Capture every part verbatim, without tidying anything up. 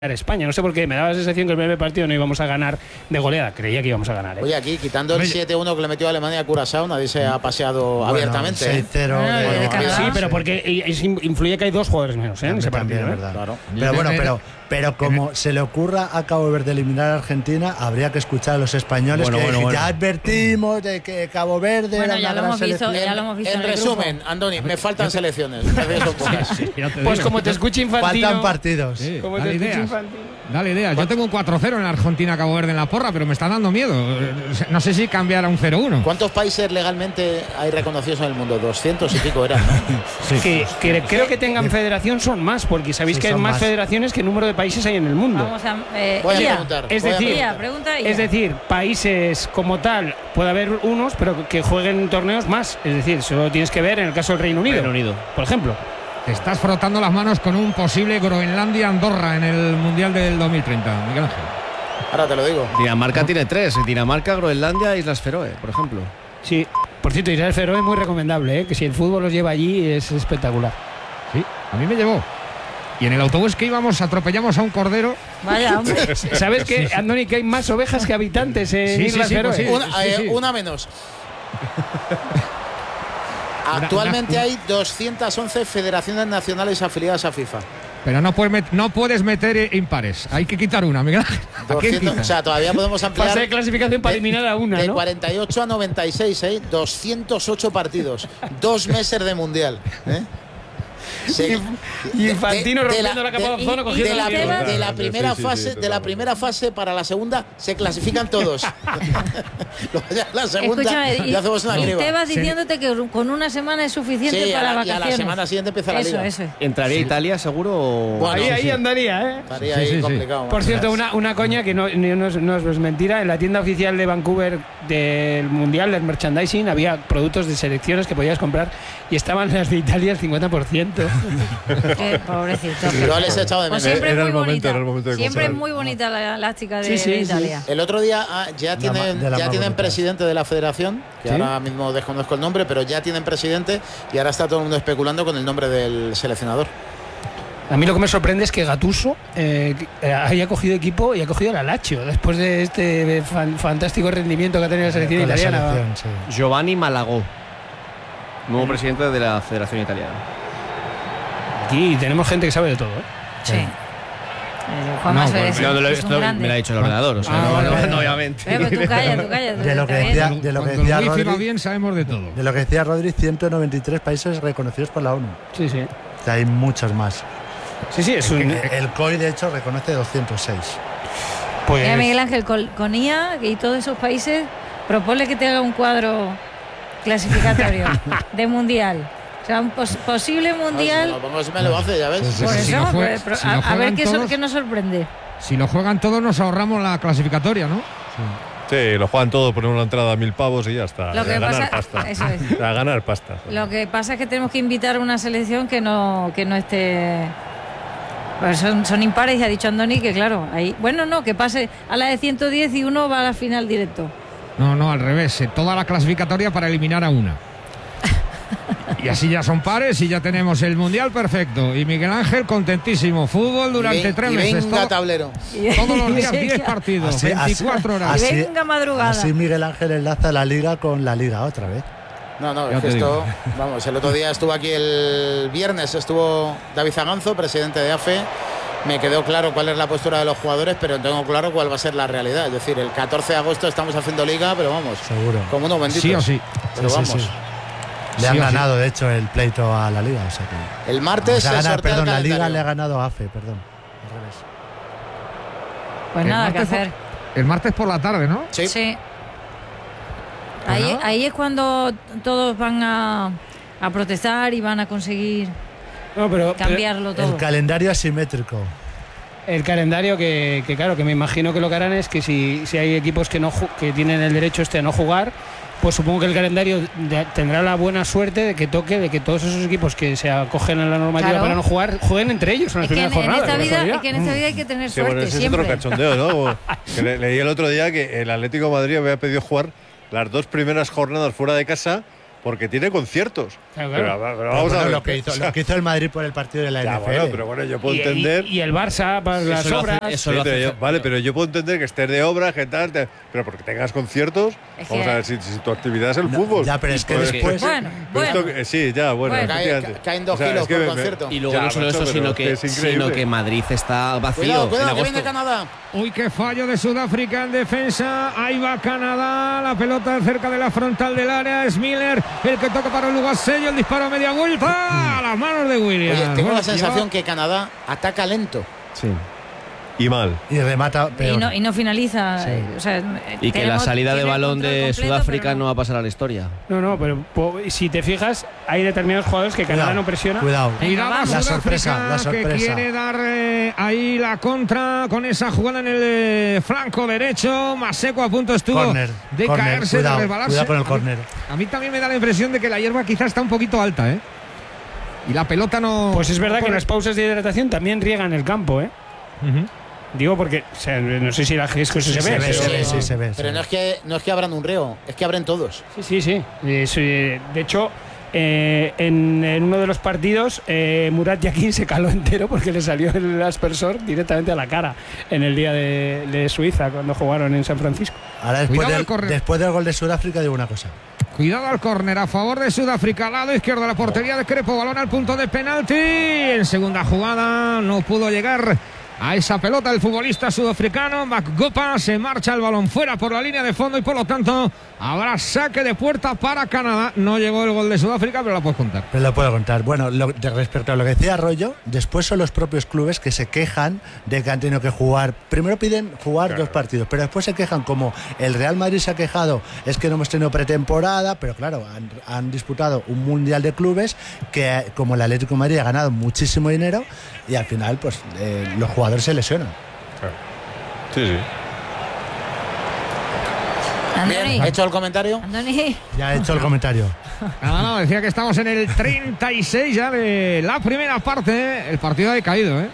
España. No sé por qué, me daba la sensación que el primer partido no íbamos a ganar de goleada. Creía que íbamos a ganar, ¿eh? Oye, aquí, quitando el siete uno que le metió a Alemania a Curazao, nadie se ha paseado bueno, abiertamente. seis cero bueno, de, de Canadá, sí, pero porque influye que hay dos jugadores menos, ¿eh? En ese partido, también, ¿eh? ¿verdad? Claro. Pero bueno, pero, pero como se le ocurra a Cabo Verde eliminar a Argentina, habría que escuchar a los españoles bueno, que, bueno, que bueno. ya advertimos de que Cabo Verde bueno, era ya, una lo hemos gran visto, selección. ya lo hemos visto. En, en resumen, grupo. Andoni, me faltan selecciones. Sí, pues como te escuche Infantino. Faltan partidos. Sí, como dale te ideas. Infantino. Dale ideas. Yo tengo un cuatro cero en Argentina-Cabo Verde en la porra, pero me está dando miedo. No sé si cambiar a un cero uno. ¿Cuántos países legalmente hay reconocidos en el mundo? doscientos y pico eran, ¿no? Sí. Que, que creo que tengan federación son más, porque sabéis sí, que hay más, más federaciones que número de países hay en el mundo. Vamos a, eh, voy a Ia. preguntar. Es voy decir, a pregunta es decir, países como tal, puede haber unos, pero que jueguen torneos más. Es decir, solo tienes que ver en el caso del Reino Unido, Reino Unido. por ejemplo. Te estás frotando las manos con un posible Groenlandia-Andorra en el Mundial del dos mil treinta, Miguel Ángel. Ahora te lo digo. Dinamarca tiene tres: Dinamarca, Groenlandia, Islas Feroe, por ejemplo. Sí, por cierto, Islas Feroe es muy recomendable, ¿eh? Que si el fútbol los lleva allí es espectacular. Sí, a mí me llevó. Y en el autobús que íbamos atropellamos a un cordero. Vaya, hombre. ¿Sabes qué, Andoni, que hay más ovejas que habitantes en sí, Islas sí, sí, Feroe? pues sí. Una, eh, sí. una menos. Actualmente hay doscientas once federaciones nacionales afiliadas a FIFA. Pero no puedes, met no puedes meter impares. Hay que quitar una, Miguel. doscientos, o sea, todavía podemos ampliar. Fase de clasificación para eliminar a una, de ¿no? cuarenta y ocho a noventa y seis, ¿eh? doscientos ocho partidos. Dos meses de mundial. ¿eh? Se, y Infantino de, de, rompiendo la, la capa de ozono, cogiendo de la, la, de la primera sí, sí, fase, sí, de la primera fase para la segunda se clasifican todos. La segunda Escúchame, ya hacemos una y criba. te vas diciéndose que con una semana es suficiente sí, para la, vacaciones. Y a la semana siguiente empieza la eso, liga. Eso. ¿Entraría sí. Italia seguro? O... Bueno, ahí, sí, ahí sí. andaría, ¿eh? Estaría sí, ahí sí, complicado. Sí. Por cierto, una, una coña que no, no, es, no es mentira. En la tienda oficial de Vancouver del Mundial, del merchandising, había productos de selecciones que podías comprar y estaban las de Italia al cincuenta por ciento. Qué pobrecito. Yo les he echado de menos. Pues siempre era muy el momento, bonita. era el momento de siempre es comprar. muy bonita la elástica de, sí, sí, de Italia. sí. El otro día ah, ya tienen, de la ya tienen bonita. presidente de la federación, que ¿Sí? ahora mismo desconozco el nombre, pero ya tienen presidente y ahora está todo el mundo especulando con el nombre del seleccionador. A mí lo que me sorprende es que Gattuso eh, haya cogido equipo y ha cogido la Lazio después de este fan, fantástico rendimiento que ha tenido la selección Con la italiana. selección, sí. Giovanni Malagò, nuevo presidente de la Federación Italiana. Aquí tenemos gente que sabe de todo, ¿eh? Sí. Eh, Juan No, Más pues, es, No, no, es un no, grande. me lo ha dicho el ordenador, o sea, Ah, no, vale, no, vale. no, obviamente. Eh, pero tú calla, tú calla. De lo que está decía, bien. de lo que Cuando decía el wifi va Rodri, bien sabemos de todo. de lo que decía Rodri, ciento noventa y tres países reconocidos por la ONU. Sí, sí. O sea, hay muchos más. Sí, sí, es un. El, el C O I, de hecho, reconoce doscientos seis. Pues. Mira, Miguel Ángel, con, con I A y todos esos países, propone que te haga un cuadro clasificatorio de mundial. O sea, un pos posible mundial. No, si me lo pongo, si me lo hace, ya ves. Sí, sí, Por sí, eso, si lo jue- pues, pero si a, lo a ver juegan qué, so- todos- qué nos sorprende. Si lo juegan todos nos ahorramos la clasificatoria, ¿no? Sí, lo juegan todo, ponen una entrada a mil pavos y ya está. Lo que a ganar pasa- pasta. eso es. A ganar pasta. Lo que pasa es que tenemos que invitar a una selección que no, que no esté. Pues son, son impares, y ha dicho Andoni que, claro, ahí. Bueno, no, que pase a la de ciento diez y uno va a la final directo. No, no, al revés. eh, Toda la clasificatoria para eliminar a una. Y así ya son pares y ya tenemos el Mundial perfecto. Y Miguel Ángel contentísimo. Fútbol durante y ven, tres y meses. venga todo- tablero. todos los días Sí, diez que- partidos, Así- así- veinticuatro horas. así- Venga madrugada. Así Miguel Ángel enlaza la liga con la liga otra vez. No, no, Ya es que te esto, vamos, el otro día estuvo aquí el viernes, estuvo David Zaganzo, presidente de A F E. Me quedó claro cuál es la postura de los jugadores, pero no tengo claro cuál va a ser la realidad. Es decir, el catorce de agosto estamos haciendo liga, pero vamos, Seguro. como unos benditos. Sí o sí. Pero Sí, sí, vamos, sí. Le Sí han o sí. ganado, de hecho, el pleito a la liga. O sea que... el martes O sea, se ganar, sortea el perdón, la liga calendario. le ha ganado a A F E, perdón. Al revés. Pues El nada que martes por- hacer. El martes por la tarde, ¿no? Sí. Sí. Pues Ahí, nada. ahí es cuando todos van a, a protestar y van a conseguir No, pero, pero cambiarlo todo. El calendario asimétrico. el calendario que, que, claro, que me imagino que lo que harán es que si, si hay equipos que, no, ju- que tienen el derecho este a no jugar, pues supongo que el calendario de- tendrá la buena suerte de que toque, de que todos esos equipos que se acogen a la normativa Claro. para no jugar, jueguen entre ellos en las Es que en, primeras en jornadas. esta qué vida, casualidad. es que en esta vida hay que tener Sí, suerte bueno, ese siempre. es otro cachondeo, ¿no? Que le- leí el otro día que el Atlético de Madrid había pedido jugar las dos primeras jornadas fuera de casa porque tiene conciertos. Claro, claro. Pero, pero Pero vamos bueno, a ver. lo que hizo, lo que hizo el Madrid por el partido de la Ya, N F L. bueno, pero bueno, yo puedo Y, entender. y- y el Barça para las Eso lo hace- obras. eso Sí, lo pero hace- yo- vale, pero yo puedo entender que estés de obra, que tal, te- pero porque tengas conciertos, Es vamos que- a ver si, si tu actividad es el No, fútbol. ya, pero es que Pues- después- Bueno, pero esto bueno. que- sí, ya, bueno, Bueno. Cae- efectivamente. ca- caen dos O sea, kilos es que por me- concierto. Y luego Ya, no solo macho, eso, pero sino que, es increíble. sino que Madrid está vacío Cuidado, en cuidado, que agosto. viene Canadá. Uy, qué fallo de Sudáfrica en defensa. Ahí va Canadá. La pelota cerca de la frontal del área. Es Miller el que toca para Uruguasello. El disparo a media vuelta. A las manos de Williams. Oye, tengo Bueno, la sensación lleva- que Canadá ataca lento. Sí. Y mal. Y remata peor. Y no, y no finaliza. Sí. eh, o sea, Y que la tenemos- salida de tiene balón control de completo, Sudáfrica pero no va a pasar a la historia. No, no, pero po- si te fijas, hay determinados jugadores que Canadá Cuidado, no presiona. Cuidado. Cuidado Venga, a vamos. La Sudáfrica, sorpresa, la que sorpresa. quiere dar eh, ahí la contra con esa jugada en el eh, flanco derecho. Maseco a punto estuvo Corner, de corner, caerse, cuidado, de resbalarse. cuidado con el A mí- córner. A mí también me da la impresión de que la hierba quizás está un poquito alta, ¿eh? Y la pelota no. Pues es verdad no que pone- las pausas de hidratación también riegan el campo, ¿eh? Ujú. Digo porque, o sea, no sé si la es que eso se, se ve. ve, pero- se ve, sí, se ve. se Pero ve. no es que no es que abran un reo, es que abren todos. Sí, sí, sí. Es, eh, de hecho, eh, en, en uno de los partidos, eh, Murat Yakin se caló entero porque le salió el aspersor directamente a la cara en el día de, de Suiza, cuando jugaron en San Francisco. Ahora, después Cuidado del, al córner. después del gol de Sudáfrica, digo una cosa. Cuidado al córner a favor de Sudáfrica, lado izquierdo de la portería de Crepo, balón al punto de penalti. En segunda jugada no pudo llegar a esa pelota el futbolista sudafricano. Macgopa, se marcha el balón fuera por la línea de fondo y por lo tanto habrá saque de puerta para Canadá. No llegó el gol de Sudáfrica, pero la puedes contar. Pero lo puedo contar. Bueno, lo- de respecto a lo que decía Arroyo, después son los propios clubes que se quejan de que han tenido que jugar. Primero piden jugar Claro. dos partidos, pero después se quejan como el Real Madrid se ha quejado, es que no hemos tenido pretemporada, pero claro, han, han disputado un mundial de clubes que, como el Atlético de Madrid, ha ganado muchísimo dinero y al final, pues eh, los jugadores se lesionan. Sí, sí. Bien, Andoni, hecho el comentario. Andoni, Ya he hecho el comentario. Nada, no, decía que estamos en el treinta y seis ya de la primera parte. El partido ha decaído, ¿eh?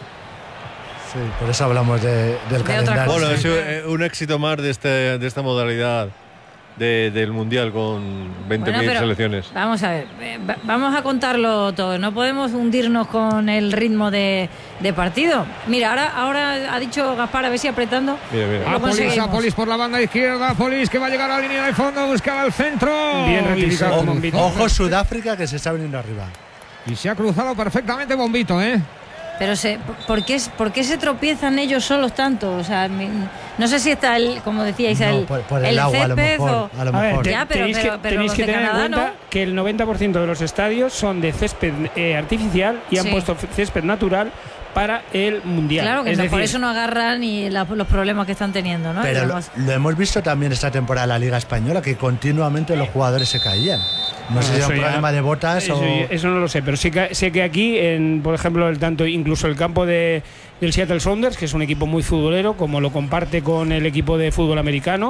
Sí, por eso hablamos de- del otra calendario. cosa. Bueno, es Sí. eh, un éxito más de, este, de esta modalidad de- del Mundial con veinte mil Bueno, pero selecciones. Vamos a ver, eh, va- vamos a contarlo todo. No podemos hundirnos con el ritmo de, de partido. Mira, ahora, ahora ha dicho Gaspar, a ver si apretando. Mira, mira. Lo Apolis, conseguimos. Apolis por la banda izquierda. Apolis que va a llegar a la línea de fondo. Buscaba el centro. Bien rectificado, Y- como Bombito. Ojo Sudáfrica que se está viniendo arriba. Y se ha cruzado perfectamente Bombito, ¿eh? Pero se, ¿por, qué, ¿por qué se tropiezan ellos solos tanto? O sea, mi- no sé si está el, como decíais, No, el, por, por el, agua, a lo césped mejor. o- A lo A ver, mejor. te- Ya, pero- tenéis pero- que, pero tenéis los que de tener Canadá, en cuenta ¿no? que el noventa por ciento de los estadios son de césped eh, artificial y han Sí. puesto césped natural para el Mundial. Claro, que es no, decir, por eso no agarran y la- los problemas que están teniendo, ¿no? Pero lo, Digamos, lo hemos visto también esta temporada en la Liga Española, que continuamente los jugadores se caían. No sé si era eso un ya- problema de botas eso, o... eso no lo sé, pero sí que, sé que aquí, en, por ejemplo, el tanto incluso el campo de, del Seattle Sounders, que es un equipo muy futbolero, como lo comparte con el equipo de fútbol americano,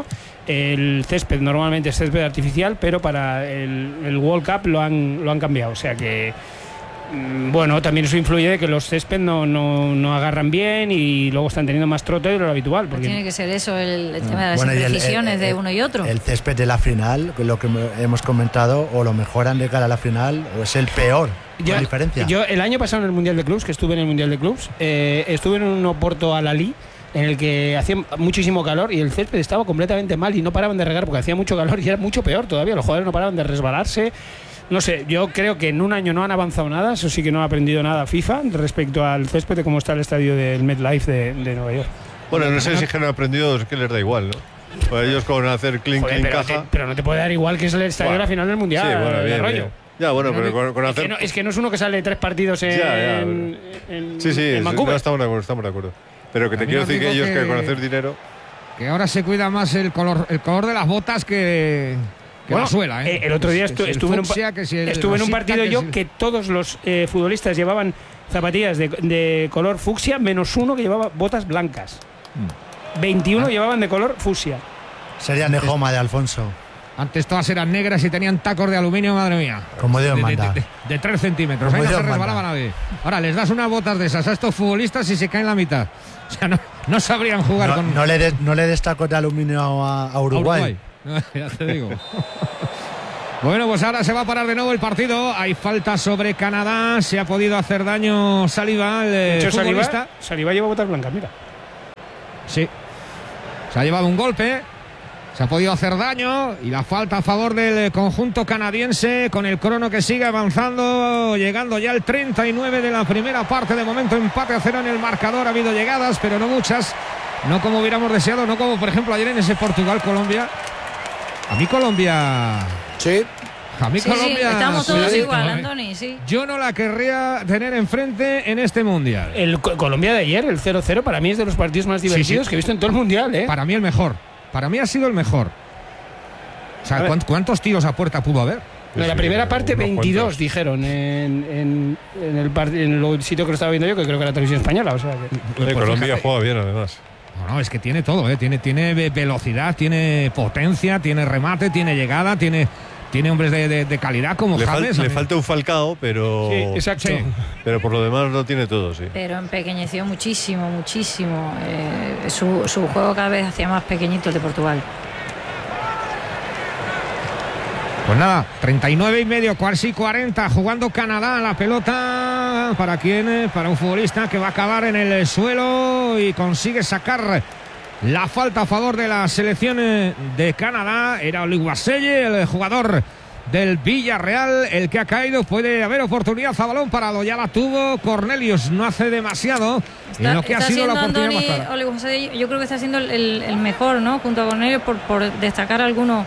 el césped normalmente es césped artificial, pero para el, el World Cup lo han, lo han cambiado. O sea que, mm, bueno, también eso influye de que los césped no, no, no agarran bien y luego están teniendo más trote de lo habitual. Porque tiene que ser eso, el, el tema de las Bueno, y el- imprecisiones el- de el- uno y otro. El césped de la final, lo que me- hemos comentado, o lo mejoran de cara a la final, o es el peor. Yo, la diferencia. yo el año pasado en el Mundial de Clubs, que estuve en el Mundial de Clubs, eh, estuve en un Oporto Alalí en el que hacía muchísimo calor y el césped estaba completamente mal y no paraban de regar porque hacía mucho calor y era mucho peor todavía. Los jugadores no paraban de resbalarse. No sé, yo creo que en un año no han avanzado nada, eso sí que no ha aprendido nada FIFA respecto al césped de cómo está el estadio del MetLife de, de Nueva York. Bueno, no sé si que no han aprendido, es que les da igual, ¿no? Pues ellos con hacer clink, Joder, clink, pero, caja. te- pero no te puede dar igual que es el estadio Bueno, de la final del Mundial. sí, bueno, de bien, rollo. bien. Ya, bueno, No, pero no, con, con es, hacer. que no, es que no es uno que sale tres partidos en, Ya, ya, en, en- Sí, sí, en sí, Vancouver. no, estamos de acuerdo, estamos de acuerdo. Pero que te También quiero os decir que digo ellos que... que- con hacer dinero. Que ahora se cuida más el color, el color de las botas que, que Bueno, la suela, ¿eh? eh, el otro día Que estu- si el estuve, en un, pa- fucsia, que si el estuve en un rosita, partido que yo si- que todos los eh, futbolistas llevaban zapatillas de, de color fucsia, menos uno que llevaba botas blancas. Mm. veintiuno Ah. llevaban de color fucsia. Sería Nejoma de Alfonso. Antes todas eran negras y tenían tacos de aluminio, madre mía. Como Dios de, de, manda. de- de tres centímetros. Como Ahí no Dios se resbalaba manda. nadie. Ahora les das unas botas de esas a estos futbolistas y se caen la mitad. O sea, no, no sabrían jugar No, con no le des, no le des tacos de aluminio a, a a Uruguay. Uruguay. Ya te digo. Bueno, pues ahora se va a parar de nuevo el partido. Hay falta sobre Canadá. Se ha podido hacer daño Saliba, el De hecho, futbolista. Saliba, Saliba lleva botas blancas, mira. Sí. Se ha llevado un golpe. Se ha podido hacer daño. Y la falta a favor del conjunto canadiense. Con el crono que sigue avanzando. Llegando ya al treinta y nueve de la primera parte. De momento empate a cero en el marcador. Ha habido llegadas, pero no muchas. No como hubiéramos deseado. No como por ejemplo ayer en ese Portugal-Colombia. A mí Colombia... Sí. A mí Sí, Colombia... sí, estamos todos sí, igual, no, Antoni, sí. Yo no la querría tener enfrente en este Mundial. El Co- Colombia de ayer, el cero cero, para mí es de los partidos más Sí, divertidos sí. que he visto en todo el Mundial, ¿eh? Para mí el mejor. Para mí ha sido el mejor. O sea, A ver. ¿cuántos, cuántos tiros a puerta pudo haber? En la Sí, primera parte, unos veintidós cuantos. dijeron en, en, en el, part- en el sitio que lo estaba viendo yo, que creo que era televisión española. O sea que... Eh, Pues Colombia fíjate. juega bien, además. No, no, es que tiene todo, ¿eh? Tiene, tiene ve- velocidad, tiene potencia, tiene remate, tiene llegada, tiene, tiene hombres de, de- de calidad como Le, fal- James. le falta un Falcao, pero. Sí, exacto. Sí. Pero por lo demás lo tiene todo, sí. Pero empequeñeció muchísimo, muchísimo. Eh, su, su juego cada vez hacía más pequeñito el de Portugal. Pues nada, treinta y nueve y medio, casi cuarenta, jugando Canadá. La pelota para quién, eh, para un futbolista que va a acabar en el suelo y consigue sacar la falta a favor de la selección eh, de Canadá. Era Oluwaseye, el jugador del Villarreal, el que ha caído. Puede haber oportunidad a balón parado, ya la tuvo Cornelius, no hace demasiado en lo que ha sido la oportunidad más clara. Oluwaseye, yo creo que está siendo el, el- el mejor, ¿no? Junto a Cornelio, por, por destacar alguno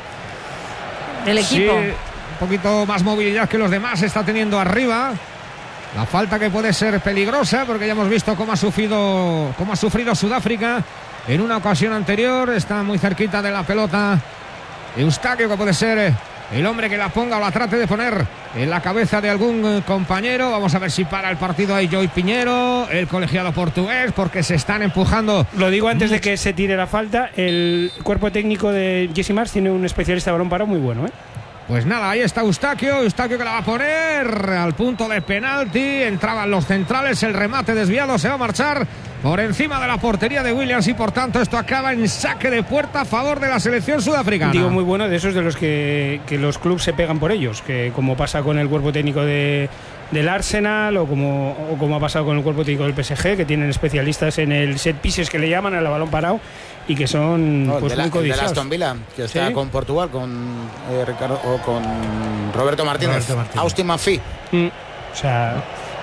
del equipo. Sí, un poquito más movilidad que los demás está teniendo arriba. La falta que puede ser peligrosa, porque ya hemos visto cómo ha sufrido, cómo ha sufrido Sudáfrica en una ocasión anterior. Está muy cerquita de la pelota Eustaquio, que puede ser el hombre que la ponga o la trate de poner en la cabeza de algún compañero. Vamos a ver si para el partido ahí Joy Piñero, el colegiado portugués, porque se están empujando. Lo digo antes de que se tire la falta. El cuerpo técnico de Jesse Marsh tiene un especialista de balón parado muy bueno, ¿eh? Pues nada, ahí está Eustaquio, Eustaquio que la va a poner al punto de penalti. Entraban los centrales, el remate desviado se va a marchar por encima de la portería de Williams y por tanto esto acaba en saque de puerta a favor de la selección sudafricana. Digo muy bueno, de esos de los que, que los clubes se pegan por ellos, que como pasa con el cuerpo técnico de, del Arsenal o como, o como ha pasado con el cuerpo técnico del P S G, que tienen especialistas en el set pieces, que le llaman al balón parado, y que son No, el pues, de la- muy el de codiciados. Aston Villa, que está Sí. con Portugal, con eh, Ricardo o con Roberto Martínez, Roberto Martínez. Austin Maffí. Mm, o sea,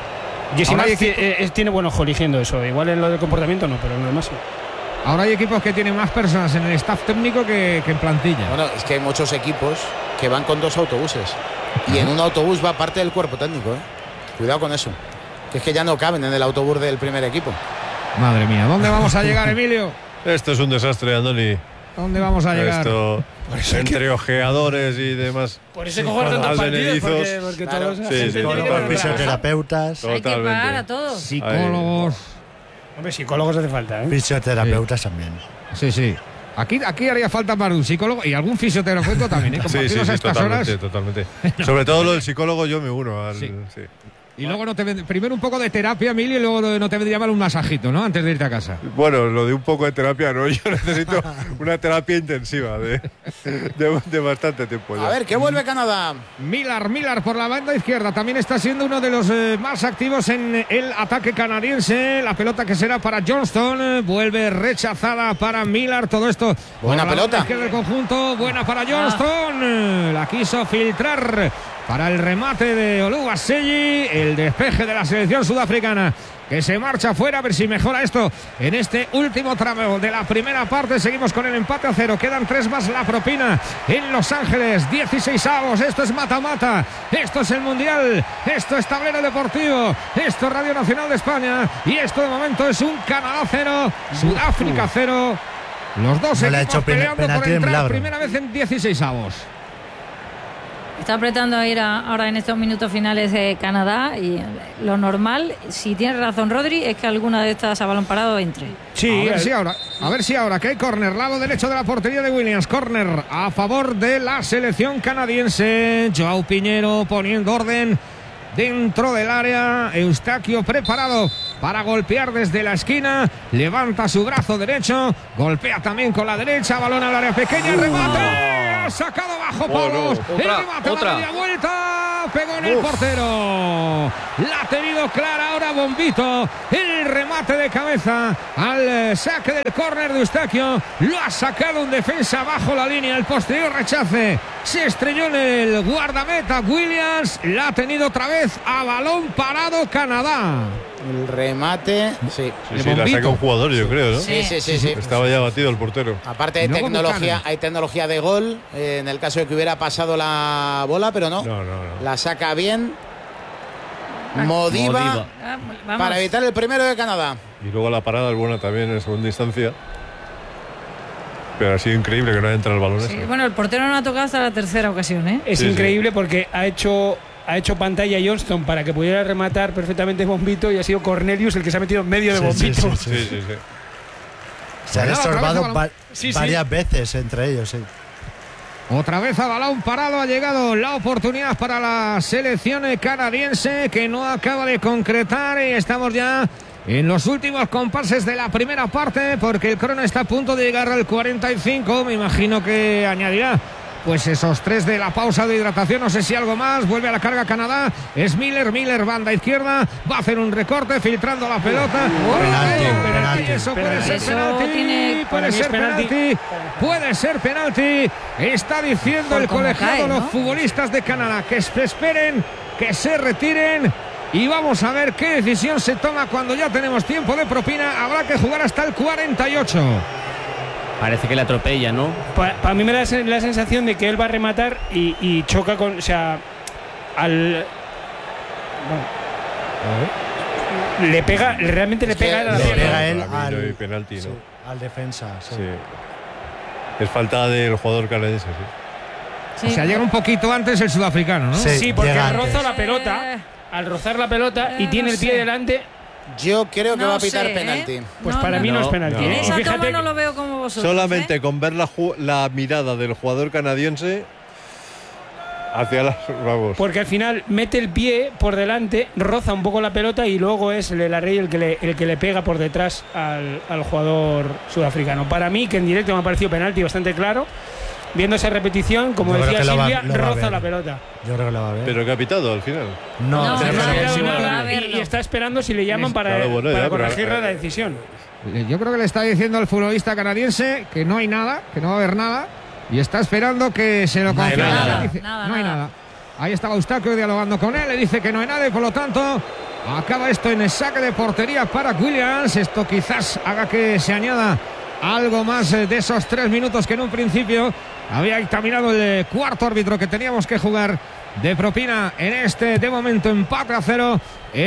Jesse Ahora hay Marsh equipo- eh, eh, tiene buen ojo eligiendo eso. Igual en lo del comportamiento no, pero en lo demás sí. Ahora hay equipos que tienen más personas en el staff técnico que, que en plantilla. Bueno, es que hay muchos equipos que van con dos autobuses y en un autobús va parte del cuerpo técnico, ¿eh? Cuidado con eso, que es que ya no caben en el autobús del primer equipo. Madre mía, ¿dónde vamos a llegar, Emilio? Esto es un desastre, Andoni. ¿Dónde vamos a llegar? Esto, entre ojeadores y demás. Por eso coger tantos Al partidos, Benedizos. porque, porque Claro. todos la Sí, gente sí, tiene sí, que Con totalmente. preparar. fisioterapeutas, Hay que pagar Totalmente. a todos. Psicólogos. Hombre, psicólogos hace falta, ¿eh? fisioterapeutas también. Sí, sí. Aquí, aquí haría falta para un psicólogo y algún fisioterapeuta también, ¿eh? Sí, sí, Compartidos a sí, estas totalmente, horas. totalmente. Sobre todo lo del psicólogo yo me uno al... Sí. sí. Y luego no te ven- primero un poco de terapia, Emilio, y luego no te vendría mal un masajito, ¿no? Antes de irte a casa. Bueno, lo de un poco de terapia no, yo necesito una terapia intensiva de, de, de bastante tiempo ya. A ver, ¿qué vuelve Canadá? Millar, Millar por la banda izquierda. También está siendo uno de los eh, más activos en el ataque canadiense. La pelota que será para Johnston. eh, Vuelve rechazada para Millar. Todo esto. Buena por la pelota. banda izquierda del conjunto. Buena para Johnston. eh, La quiso filtrar para el remate de Oluwaseye. El despeje de la selección sudafricana, que se marcha fuera. A ver si mejora esto en este último tramo de la primera parte. Seguimos con el empate a cero. Quedan tres más la propina en Los Ángeles. dieciséis avos. Esto es mata-mata. Esto es el Mundial. Esto es Tablero Deportivo. Esto es Radio Nacional de España. Y esto de momento es un Canadá cero, Sudáfrica cero. Los dos No le ha equipos hecho pen- peleando por penalti de entrar milagro. primera vez en dieciséis avos. Está apretando a ir a- ahora en estos minutos finales de Canadá y lo normal, si tiene razón Rodri, es que alguna de estas a balón parado entre. Sí, a ver el- si ahora, a ver si ahora que hay córner, lado derecho de la portería de Williams, córner a favor de la selección canadiense. Joao Piñero poniendo orden dentro del área. Eustaquio preparado para golpear desde la esquina, levanta su brazo derecho, golpea también con la derecha, balón al área pequeña, remate. ha sacado bajo Oh, palos. no. El Otra, remate, otra. la media vuelta. Pegó en el portero. La ha tenido clara ahora Bombito. El remate de cabeza al saque del córner de Eustaquio. Lo ha sacado un defensa bajo la línea. El posterior rechace se estrelló en el guardameta Williams. La ha tenido otra vez a balón parado Canadá. El remate, sí. Sí, sí, la saca un jugador, yo creo, ¿no? Sí, sí, sí, sí. Estaba ya batido el portero. Aparte hay Y luego tecnología, Buchanan. hay tecnología de gol eh, en el caso de que hubiera pasado la bola, pero no. No, no, no. La saca bien. Modiva, Modiva. Ah, vamos. para evitar el primero de Canadá. Y luego la parada es buena también en segunda instancia. Pero ha sido increíble que no haya entrado el balón Sí, ese. bueno, el portero no ha tocado hasta la tercera ocasión, ¿eh? Es Sí, increíble porque ha hecho ha hecho pantalla Johnston para que pudiera rematar perfectamente Bombito y ha sido Cornelius el que se ha metido en medio de Sí, sí, Bombito. sí, Sí, sí, sí. Se han Bueno, otra vez estorbado balón. va- Sí, sí. varias veces entre ellos, sí. Otra vez a balón parado ha llegado la oportunidad para la selección canadiense que no acaba de concretar y estamos ya en los últimos compases de la primera parte porque el crono está a punto de llegar al cuarenta y cinco. Me imagino que añadirá pues esos tres de la pausa de hidratación, no sé si algo más. Vuelve a la carga Canadá, es Miller, Miller banda izquierda, va a hacer un recorte filtrando la pelota. Penalti, Oh, penalti. Eso puede Penalti. ser Eso penalti, tiene- puede para mí ser es penalti. penalti, puede ser penalti. Está diciendo Por el cómo colegiado, cae, los ¿no? futbolistas de Canadá, que se esperen, que se retiren. Y vamos a ver qué decisión se toma cuando ya tenemos tiempo de propina. Habrá que jugar hasta el cuarenta y ocho. Parece que le atropella, ¿no? Para mí me da sen- la sensación de que él va a rematar y, y choca con. O sea, al. bueno, le pega, realmente le Es que pega a la le Le pierna. pega él Para mí no hay al, penalti, ¿no? sí, al defensa. Sí. Sí. Es falta del jugador canadiense, sí. Sí. O sea, llega un poquito antes el sudafricano, ¿no? Sí. Sí, porque llega roza antes. la pelota. Eh, Al rozar la pelota y Eh, tiene no el pie sé. delante, Yo creo que no va a pitar sé, ¿eh? penalti. pues No, para no, mí no, no. es penalti. No. ¿eh? En Y esa fíjate toma que- no lo veo como vosotros. Solamente ¿eh? con ver la, ju- la mirada del jugador canadiense hacia las. Vamos. Porque al final mete el pie por delante, roza un poco la pelota y luego es el Larrey el que le, el que le pega por detrás al, al jugador sudafricano. Para mí, que en directo me ha parecido penalti bastante claro, viendo esa repetición, como Yo creo decía que lo va- Silvia, lo va a roza ver. la pelota. Yo creo que lo va a ver. Pero que ha pitado al final. no, No, creo No, que no, no. no, sí, no, va a no, ver, y, no. y está esperando si le llaman para, Claro, bueno, para ya, pero, corregir eh, la decisión. Yo creo que le está diciendo al futbolista canadiense que no hay nada, que no va a haber nada, y está esperando que se lo No hay confirme. nada. Dice, Nada, no hay nada. nada. Ahí estaba Eustaquio dialogando con él, le dice que no hay nada y por lo tanto acaba esto en el saque de portería para Williams. Esto quizás haga que se añada algo más eh, de esos tres minutos que en un principio había dictaminado el eh, cuarto árbitro que teníamos que jugar de propina en este, de momento, empate a cero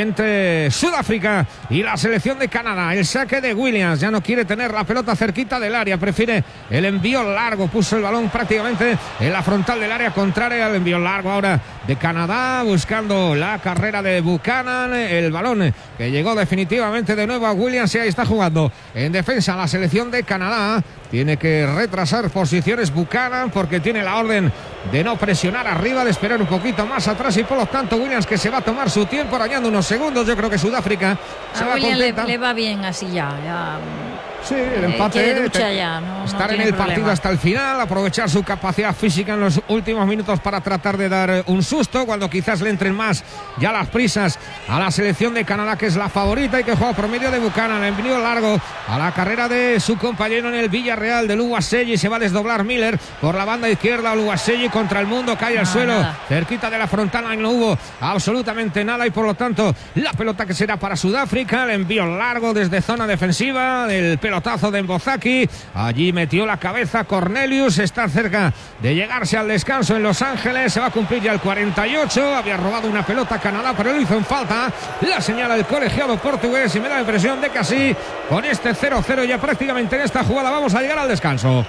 entre Sudáfrica y la selección de Canadá. El saque de Williams, ya no quiere tener la pelota cerquita del área, prefiere el envío largo, puso el balón prácticamente en la frontal del área contraria al envío largo ahora de Canadá, buscando la carrera de Buchanan, el balón que llegó definitivamente de nuevo a Williams y ahí está jugando en defensa la selección de Canadá. Tiene que retrasar posiciones Buchanan porque tiene la orden de no presionar arriba, de esperar un poquito más atrás y por lo tanto Williams que se va a tomar su tiempo arañando unos segundos. Yo creo que Sudáfrica se A va William le, contenta. le va bien así ya. ya. Sí, el Eh, empate. quiere ducha te- ya, no- no estar en tiene el partido problema. hasta el final, aprovechar su capacidad física en los últimos minutos para tratar de dar eh, un susto cuando quizás le entren más ya las prisas a la selección de Canadá, que es la favorita y que juega por medio de Buchanan. Envío largo a la carrera de su compañero en el Villarreal, de Luwaselli. Se va a desdoblar Miller por la banda izquierda. Luwaselli contra el mundo, cae al No, suelo, nada. cerquita de la frontal. Ahí no hubo absolutamente nada y por lo tanto la pelota que será para Sudáfrica. El envío largo desde zona defensiva, el pelotazo de Mbozaki. Allí metió la cabeza Cornelius, está cerca de llegarse al descanso en Los Ángeles. Se va a cumplir ya el cuarenta y ocho. Había robado una pelota Canadá, pero lo hizo en falta. La señala el colegiado portugués y me da la impresión de que así, con este cero cero ya prácticamente en esta jugada, vamos a llegar al descanso.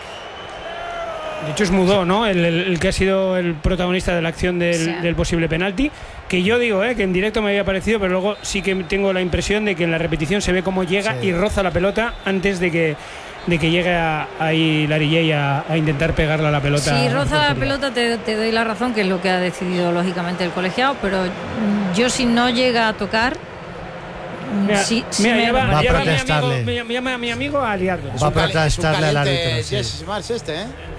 De hecho es Mudó, ¿no? El, el- el que ha sido el protagonista de la acción del, Sí. del posible penalti. Que yo digo, ¿eh? Que en directo me había parecido, pero luego sí que tengo la impresión de que en la repetición se ve cómo llega Sí. y roza la pelota antes de que, de que llegue a- ahí Larillé a, a intentar pegarle a la pelota. Si a roza la portería. pelota te, te doy la razón, que es lo que ha decidido lógicamente el colegiado, pero mm, yo si no llega a tocar, mm, Mira, sí, sí mira, me- lleva- Va a lleva a mi amigo- protestarle. me llama a mi amigo a liarlo. Es Va a un cali- es un protestarle al caliente árbitro, sí. Jesse Marsh este, ¿eh?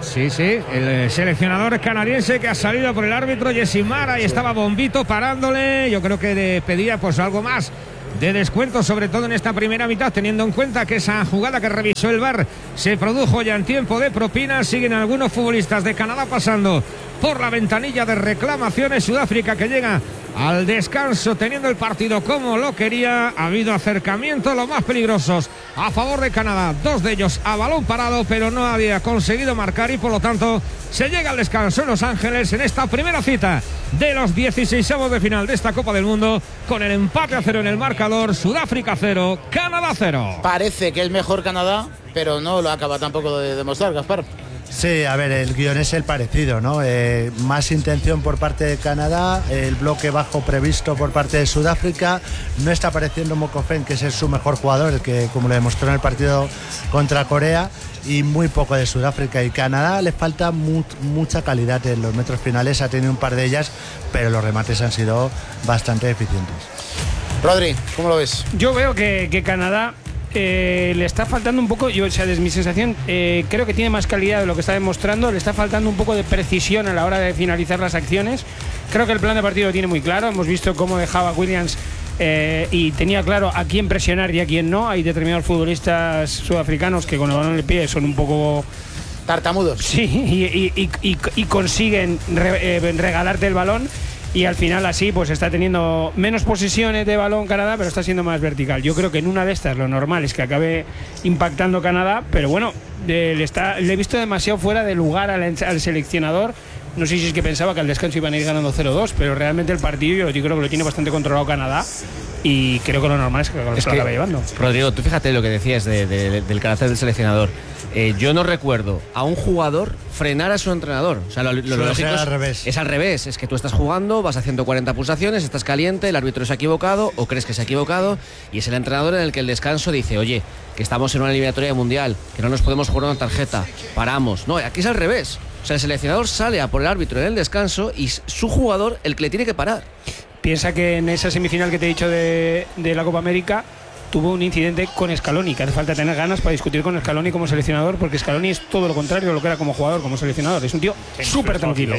Sí, sí, el seleccionador canadiense que ha salido por el árbitro Jesse Mara y sí. Estaba Bombito parándole. Yo creo que le pedía pues algo más de descuento, sobre todo en esta primera mitad, teniendo en cuenta que esa jugada que revisó el V A R se produjo ya en tiempo de propina. Siguen algunos futbolistas de Canadá pasando por la ventanilla de reclamaciones. Sudáfrica que llega al descanso teniendo el partido como lo quería. Ha habido acercamientos los más peligrosos a favor de Canadá, dos de ellos a balón parado, pero no había conseguido marcar y por lo tanto se llega al descanso en Los Ángeles en esta primera cita de los dieciseisavos de final de esta Copa del Mundo, con el empate a cero en el marcador. Sudáfrica cero, Canadá cero. Parece que es mejor Canadá, pero no lo acaba tampoco de demostrar, Gaspar. Sí, a ver, el guión es el parecido, ¿no? Eh, más intención por parte de Canadá, el bloque bajo previsto por parte de Sudáfrica. No está apareciendo Mokofen, que es su mejor jugador, el que, como lo demostró en el partido contra Corea, y muy poco de Sudáfrica. Y Canadá le falta mu mucha calidad en los metros finales, ha tenido un par de ellas, pero los remates han sido bastante eficientes. Rodri, ¿cómo lo ves? Yo veo que, que Canadá Eh, le está faltando un poco, yo, o sea, desde mi sensación, eh, creo que tiene más calidad de lo que está demostrando. Le está faltando un poco de precisión a la hora de finalizar las acciones. Creo que el plan de partido lo tiene muy claro. Hemos visto cómo dejaba Williams eh, y tenía claro a quién presionar y a quién no. Hay determinados futbolistas sudafricanos que con el balón en el pie son un poco tartamudos. Sí, y, y, y, y, y consiguen re, eh, regalarte el balón. Y al final así pues está teniendo menos posesiones de balón Canadá, pero está siendo más vertical. Yo creo que en una de estas lo normal es que acabe impactando Canadá, pero bueno, eh, le, está, le he visto demasiado fuera de lugar al, al seleccionador. No sé si es que pensaba que al descanso iban a ir ganando cero dos, pero realmente el partido yo, yo creo que lo tiene bastante controlado Canadá. Y creo que lo normal es que lo es acabe llevando. Rodrigo, tú fíjate lo que decías de, de, del carácter del seleccionador. Eh, yo no recuerdo a un jugador frenar a su entrenador. O sea, lo, lo, lo lógico es al revés. Es al revés. Es que tú estás jugando, vas haciendo cuarenta pulsaciones, estás caliente, el árbitro se ha equivocado o crees que se ha equivocado y es el entrenador en el que el descanso dice, oye, que estamos en una eliminatoria mundial, que no nos podemos jugar una tarjeta, paramos. No, aquí es al revés. O sea, el seleccionador sale a por el árbitro en el descanso y es su jugador el que le tiene que parar. Piensa que en esa semifinal que te he dicho de, de la Copa América tuvo un incidente con Scaloni, que hace falta tener ganas para discutir con Scaloni como seleccionador, porque Scaloni es todo lo contrario de lo que era como jugador, como seleccionador. Es un tío súper tranquilo.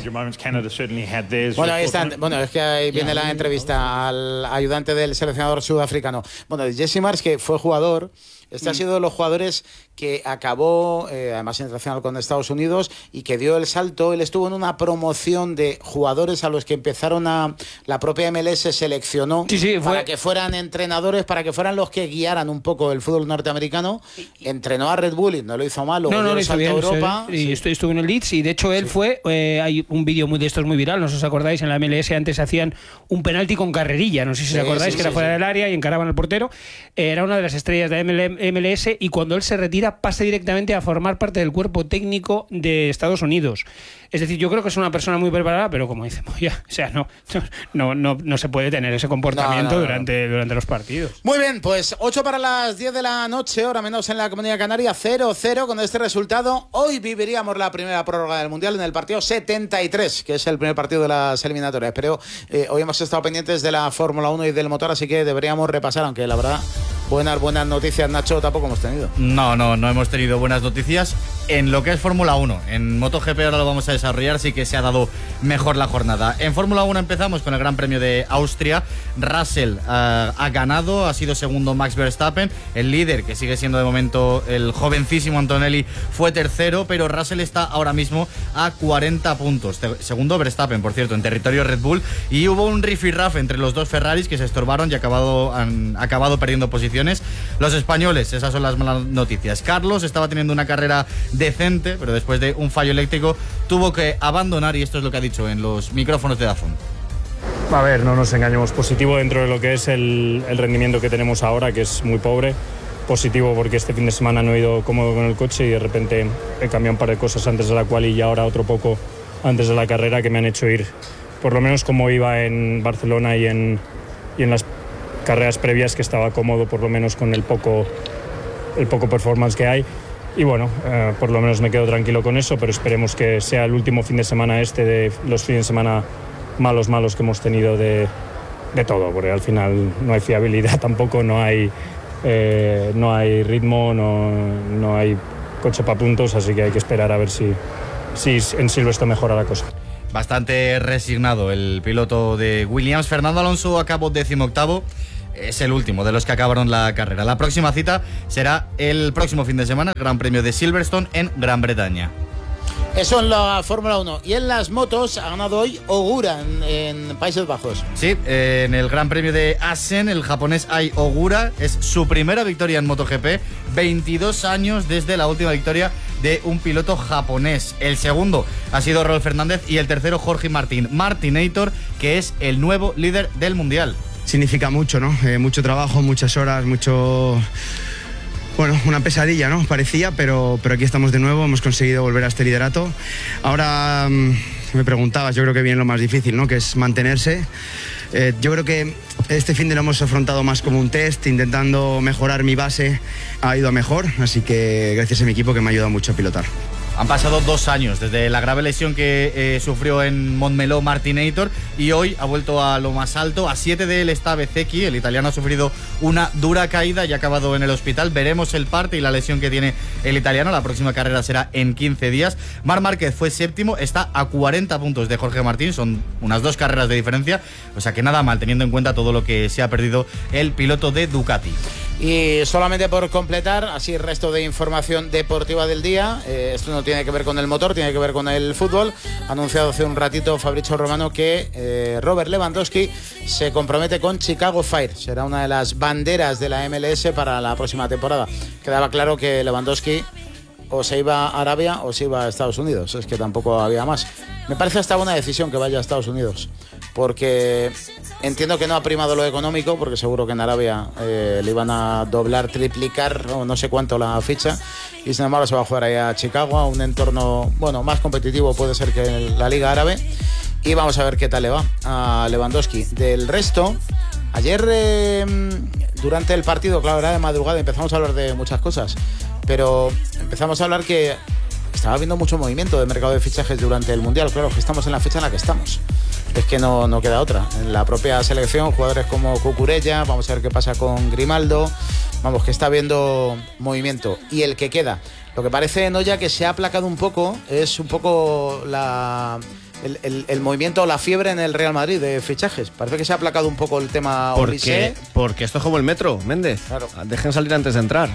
Bueno, ahí está. Bueno, es que ahí viene la entrevista al ayudante del seleccionador sudafricano. Bueno, Jesse Marsh, que fue jugador. Este mm. ha sido de los jugadores que acabó, eh, además internacional con Estados Unidos, y que dio el salto. Él estuvo en una promoción de jugadores a los que empezaron a... La propia M L S seleccionó sí, sí, fue... para que fueran entrenadores, para que fueran los que guiaran un poco el fútbol norteamericano. Entrenó a Red Bull y no lo hizo mal. No, no, dio el salto bien, a Europa. Sí. Y estuvo en el Leeds y de hecho él sí. fue... Eh, hay un vídeo muy de estos muy viral, no sé si os acordáis, en la M L S antes hacían un penalti con carrerilla, no sé si sí, os acordáis, sí, que sí, era fuera sí. del área y encaraban al portero. Eh, era una de las estrellas de M L S y cuando él se retira pasa directamente a formar parte del cuerpo técnico de Estados Unidos. Es decir, yo creo que es una persona muy preparada, pero como dice Moya, o sea, no, no, no, no se puede tener ese comportamiento no, no, no, durante, no. durante los partidos. Muy bien, pues ocho para las diez de la noche, hora menos en la Comunidad Canaria, cero cero con este resultado. Hoy viviríamos la primera prórroga del Mundial en el partido setenta y tres, que es el primer partido de las eliminatorias. Pero eh, hoy hemos estado pendientes de la Fórmula uno y del motor, así que deberíamos repasar, aunque la verdad, buenas, buenas noticias, Nacho, tampoco hemos tenido. No, no, no hemos tenido buenas noticias en lo que es Fórmula uno. En MotoGP ahora lo vamos a desarrollar, sí que se ha dado mejor la jornada. En Fórmula uno empezamos con el Gran Premio de Austria. Russell uh, ha ganado, ha sido segundo Max Verstappen. El líder, que sigue siendo de momento el jovencísimo Antonelli, fue tercero, pero Russell está ahora mismo a cuarenta puntos. Segundo Verstappen, por cierto, en territorio Red Bull. Y hubo un rifirraf entre los dos Ferraris que se estorbaron y acabado, han acabado perdiendo posiciones. Los españoles, esas son las malas noticias. Carlos estaba teniendo una carrera decente, pero después de un fallo eléctrico tuvo que abandonar, y esto es lo que ha dicho en los micrófonos de Dazón. A ver, no nos engañemos, positivo dentro de lo que es el, el rendimiento que tenemos ahora, que es muy pobre. Positivo porque este fin de semana no he ido cómodo con el coche y de repente he cambiado un par de cosas antes de la quali y ahora otro poco antes de la carrera que me han hecho ir, por lo menos como iba en Barcelona y en, y en las carreras previas, que estaba cómodo por lo menos con el poco, el poco performance que hay. Y bueno, eh, por lo menos me quedo tranquilo con eso, pero esperemos que sea el último fin de semana este de los fines de semana malos, malos que hemos tenido de, de todo, porque al final no hay fiabilidad tampoco, no hay, eh, no hay ritmo, no, no hay coche para puntos, así que hay que esperar a ver si, si en Silverstone mejora la cosa. Bastante resignado el piloto de Williams. Fernando Alonso acabó decimoctavo. Es el último de los que acabaron la carrera. La próxima cita será el próximo fin de semana, el Gran Premio de Silverstone en Gran Bretaña. Eso en la Fórmula uno. Y en las motos ha ganado hoy Ogura en, en Países Bajos. Sí, eh, en el Gran Premio de Assen, el japonés Ai Ogura es su primera victoria en MotoGP. veintidós años desde la última victoria de un piloto japonés. El segundo ha sido Rolf Fernández y el tercero Jorge Martín Martinator, que es el nuevo líder del Mundial. Significa mucho, ¿no? Eh, mucho trabajo, muchas horas, mucho... Bueno, una pesadilla, ¿no? Parecía, pero, pero aquí estamos de nuevo, hemos conseguido volver a este liderato. Ahora mmm, me preguntabas, yo creo que viene lo más difícil, ¿no? Que es mantenerse. Eh, yo creo que este fin de lo hemos afrontado más como un test, intentando mejorar mi base. Ha ido a mejor, así que gracias a mi equipo que me ha ayudado mucho a pilotar. Han pasado dos años desde la grave lesión que eh, sufrió en Montmeló Martinator y hoy ha vuelto a lo más alto. A siete de él está Bezzecchi, el italiano ha sufrido una dura caída y ha acabado en el hospital. Veremos el parte y la lesión que tiene el italiano. La próxima carrera será en quince días. Marc Márquez fue séptimo, está a cuarenta puntos de Jorge Martín, son unas dos carreras de diferencia. O sea que nada mal, teniendo en cuenta todo lo que se ha perdido el piloto de Ducati. Y solamente por completar, así resto de información deportiva del día, eh, esto no tiene que ver con el motor, tiene que ver con el fútbol. Ha anunciado hace un ratito Fabrizio Romano que eh, Robert Lewandowski se compromete con Chicago Fire, será una de las banderas de la M L S para la próxima temporada. Quedaba claro que Lewandowski o se iba a Arabia o se iba a Estados Unidos, es que tampoco había más. Me parece hasta una decisión que vaya a Estados Unidos, porque entiendo que no ha primado lo económico, porque seguro que en Arabia eh, le iban a doblar, triplicar o no sé cuánto la ficha, y sin embargo se va a jugar ahí a Chicago, a un entorno bueno más competitivo puede ser que la Liga Árabe, y vamos a ver qué tal le va a Lewandowski. Del resto, ayer eh, durante el partido, claro, era de madrugada, empezamos a hablar de muchas cosas, pero empezamos a hablar que estaba habiendo mucho movimiento de mercado de fichajes durante el Mundial. Claro, que estamos en la fecha en la que estamos. Es que no, no queda otra. En la propia selección, jugadores como Cucurella, vamos a ver qué pasa con Grimaldo. Vamos, que está habiendo movimiento. Y el que queda, lo que parece, Noya, que se ha aplacado un poco, es un poco la... El, el, el movimiento o la fiebre en el Real Madrid de fichajes. Parece que se ha aplacado un poco el tema porque, porque esto es como el metro, Méndez. Claro. Dejen salir antes de entrar.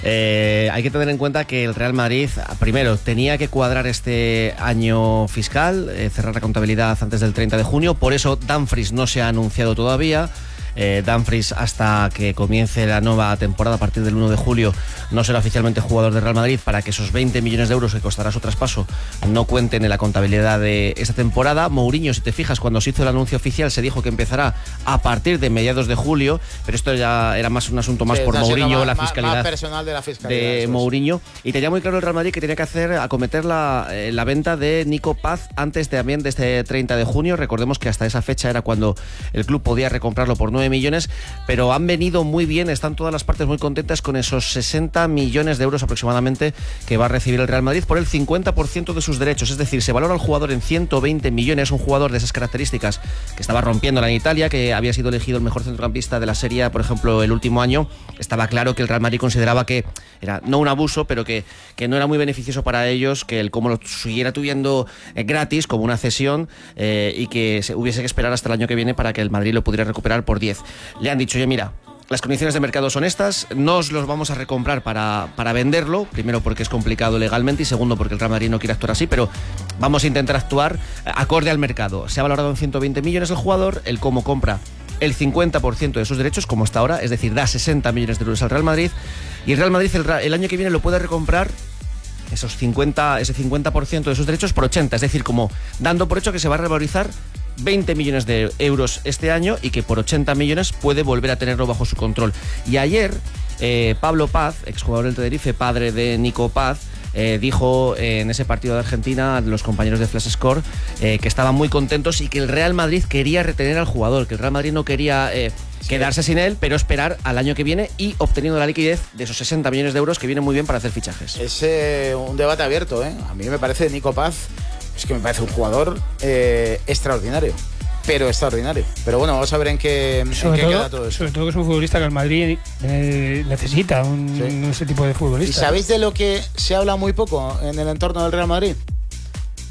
Eh, hay que tener en cuenta que el Real Madrid, primero, tenía que cuadrar este año fiscal, eh, cerrar la contabilidad antes del treinta de junio. Por eso Dumfries no se ha anunciado todavía. Eh, Dumfries, hasta que comience la nueva temporada a partir del uno de julio, no será oficialmente jugador de Real Madrid, para que esos veinte millones de euros que costará su traspaso no cuenten en la contabilidad de esta temporada. Mourinho, si te fijas, cuando se hizo el anuncio oficial se dijo que empezará a partir de mediados de julio, pero esto ya era más un asunto más sí, por Mourinho, más, la fiscalidad, más personal de la fiscalidad de Mourinho, y tenía muy claro el Real Madrid que tenía que hacer acometer la, eh, la venta de Nico Paz antes también de este treinta de junio. Recordemos que hasta esa fecha era cuando el club podía recomprarlo por nueve millones, pero han venido muy bien, están todas las partes muy contentas con esos sesenta millones de euros aproximadamente que va a recibir el Real Madrid por el cincuenta por ciento de sus derechos. Es decir, se valora al jugador en ciento veinte millones, un jugador de esas características que estaba rompiéndola en Italia, que había sido elegido el mejor centrocampista de la Serie A, por ejemplo, el último año. Estaba claro que el Real Madrid consideraba que era no un abuso, pero que, que no era muy beneficioso para ellos, que el como lo siguiera tuviendo eh, gratis, como una cesión, eh, y que se hubiese que esperar hasta el año que viene para que el Madrid lo pudiera recuperar por diez. Le han dicho, oye, mira, las condiciones de mercado son estas, no os los vamos a recomprar para, para venderlo, primero porque es complicado legalmente y segundo porque el Real Madrid no quiere actuar así, pero vamos a intentar actuar acorde al mercado. Se ha valorado en ciento veinte millones el jugador, el Como compra el cincuenta por ciento de sus derechos, como está ahora, es decir, da sesenta millones de euros al Real Madrid, y el Real Madrid el, el año que viene lo puede recomprar esos cincuenta, ese cincuenta por ciento de sus derechos por ochenta, es decir, como dando por hecho que se va a revalorizar veinte millones de euros este año y que por ochenta millones puede volver a tenerlo bajo su control. Y ayer eh, Pablo Paz, exjugador del Tenerife, padre de Nico Paz, eh, dijo eh, en ese partido de Argentina a los compañeros de Flash Score eh, que estaban muy contentos y que el Real Madrid quería retener al jugador, que el Real Madrid no quería eh, sí. quedarse sin él, pero esperar al año que viene y obteniendo la liquidez de esos sesenta millones de euros que vienen muy bien para hacer fichajes. Es eh, un debate abierto, ¿eh? A mí me parece Nico Paz, es que me parece un jugador eh, extraordinario, pero extraordinario. Pero bueno, vamos a ver en qué, en qué todo, queda todo eso. Sobre todo que es un futbolista que el Madrid eh, necesita, un, sí. ese tipo de futbolista. ¿Y sabéis de lo que se habla muy poco en el entorno del Real Madrid?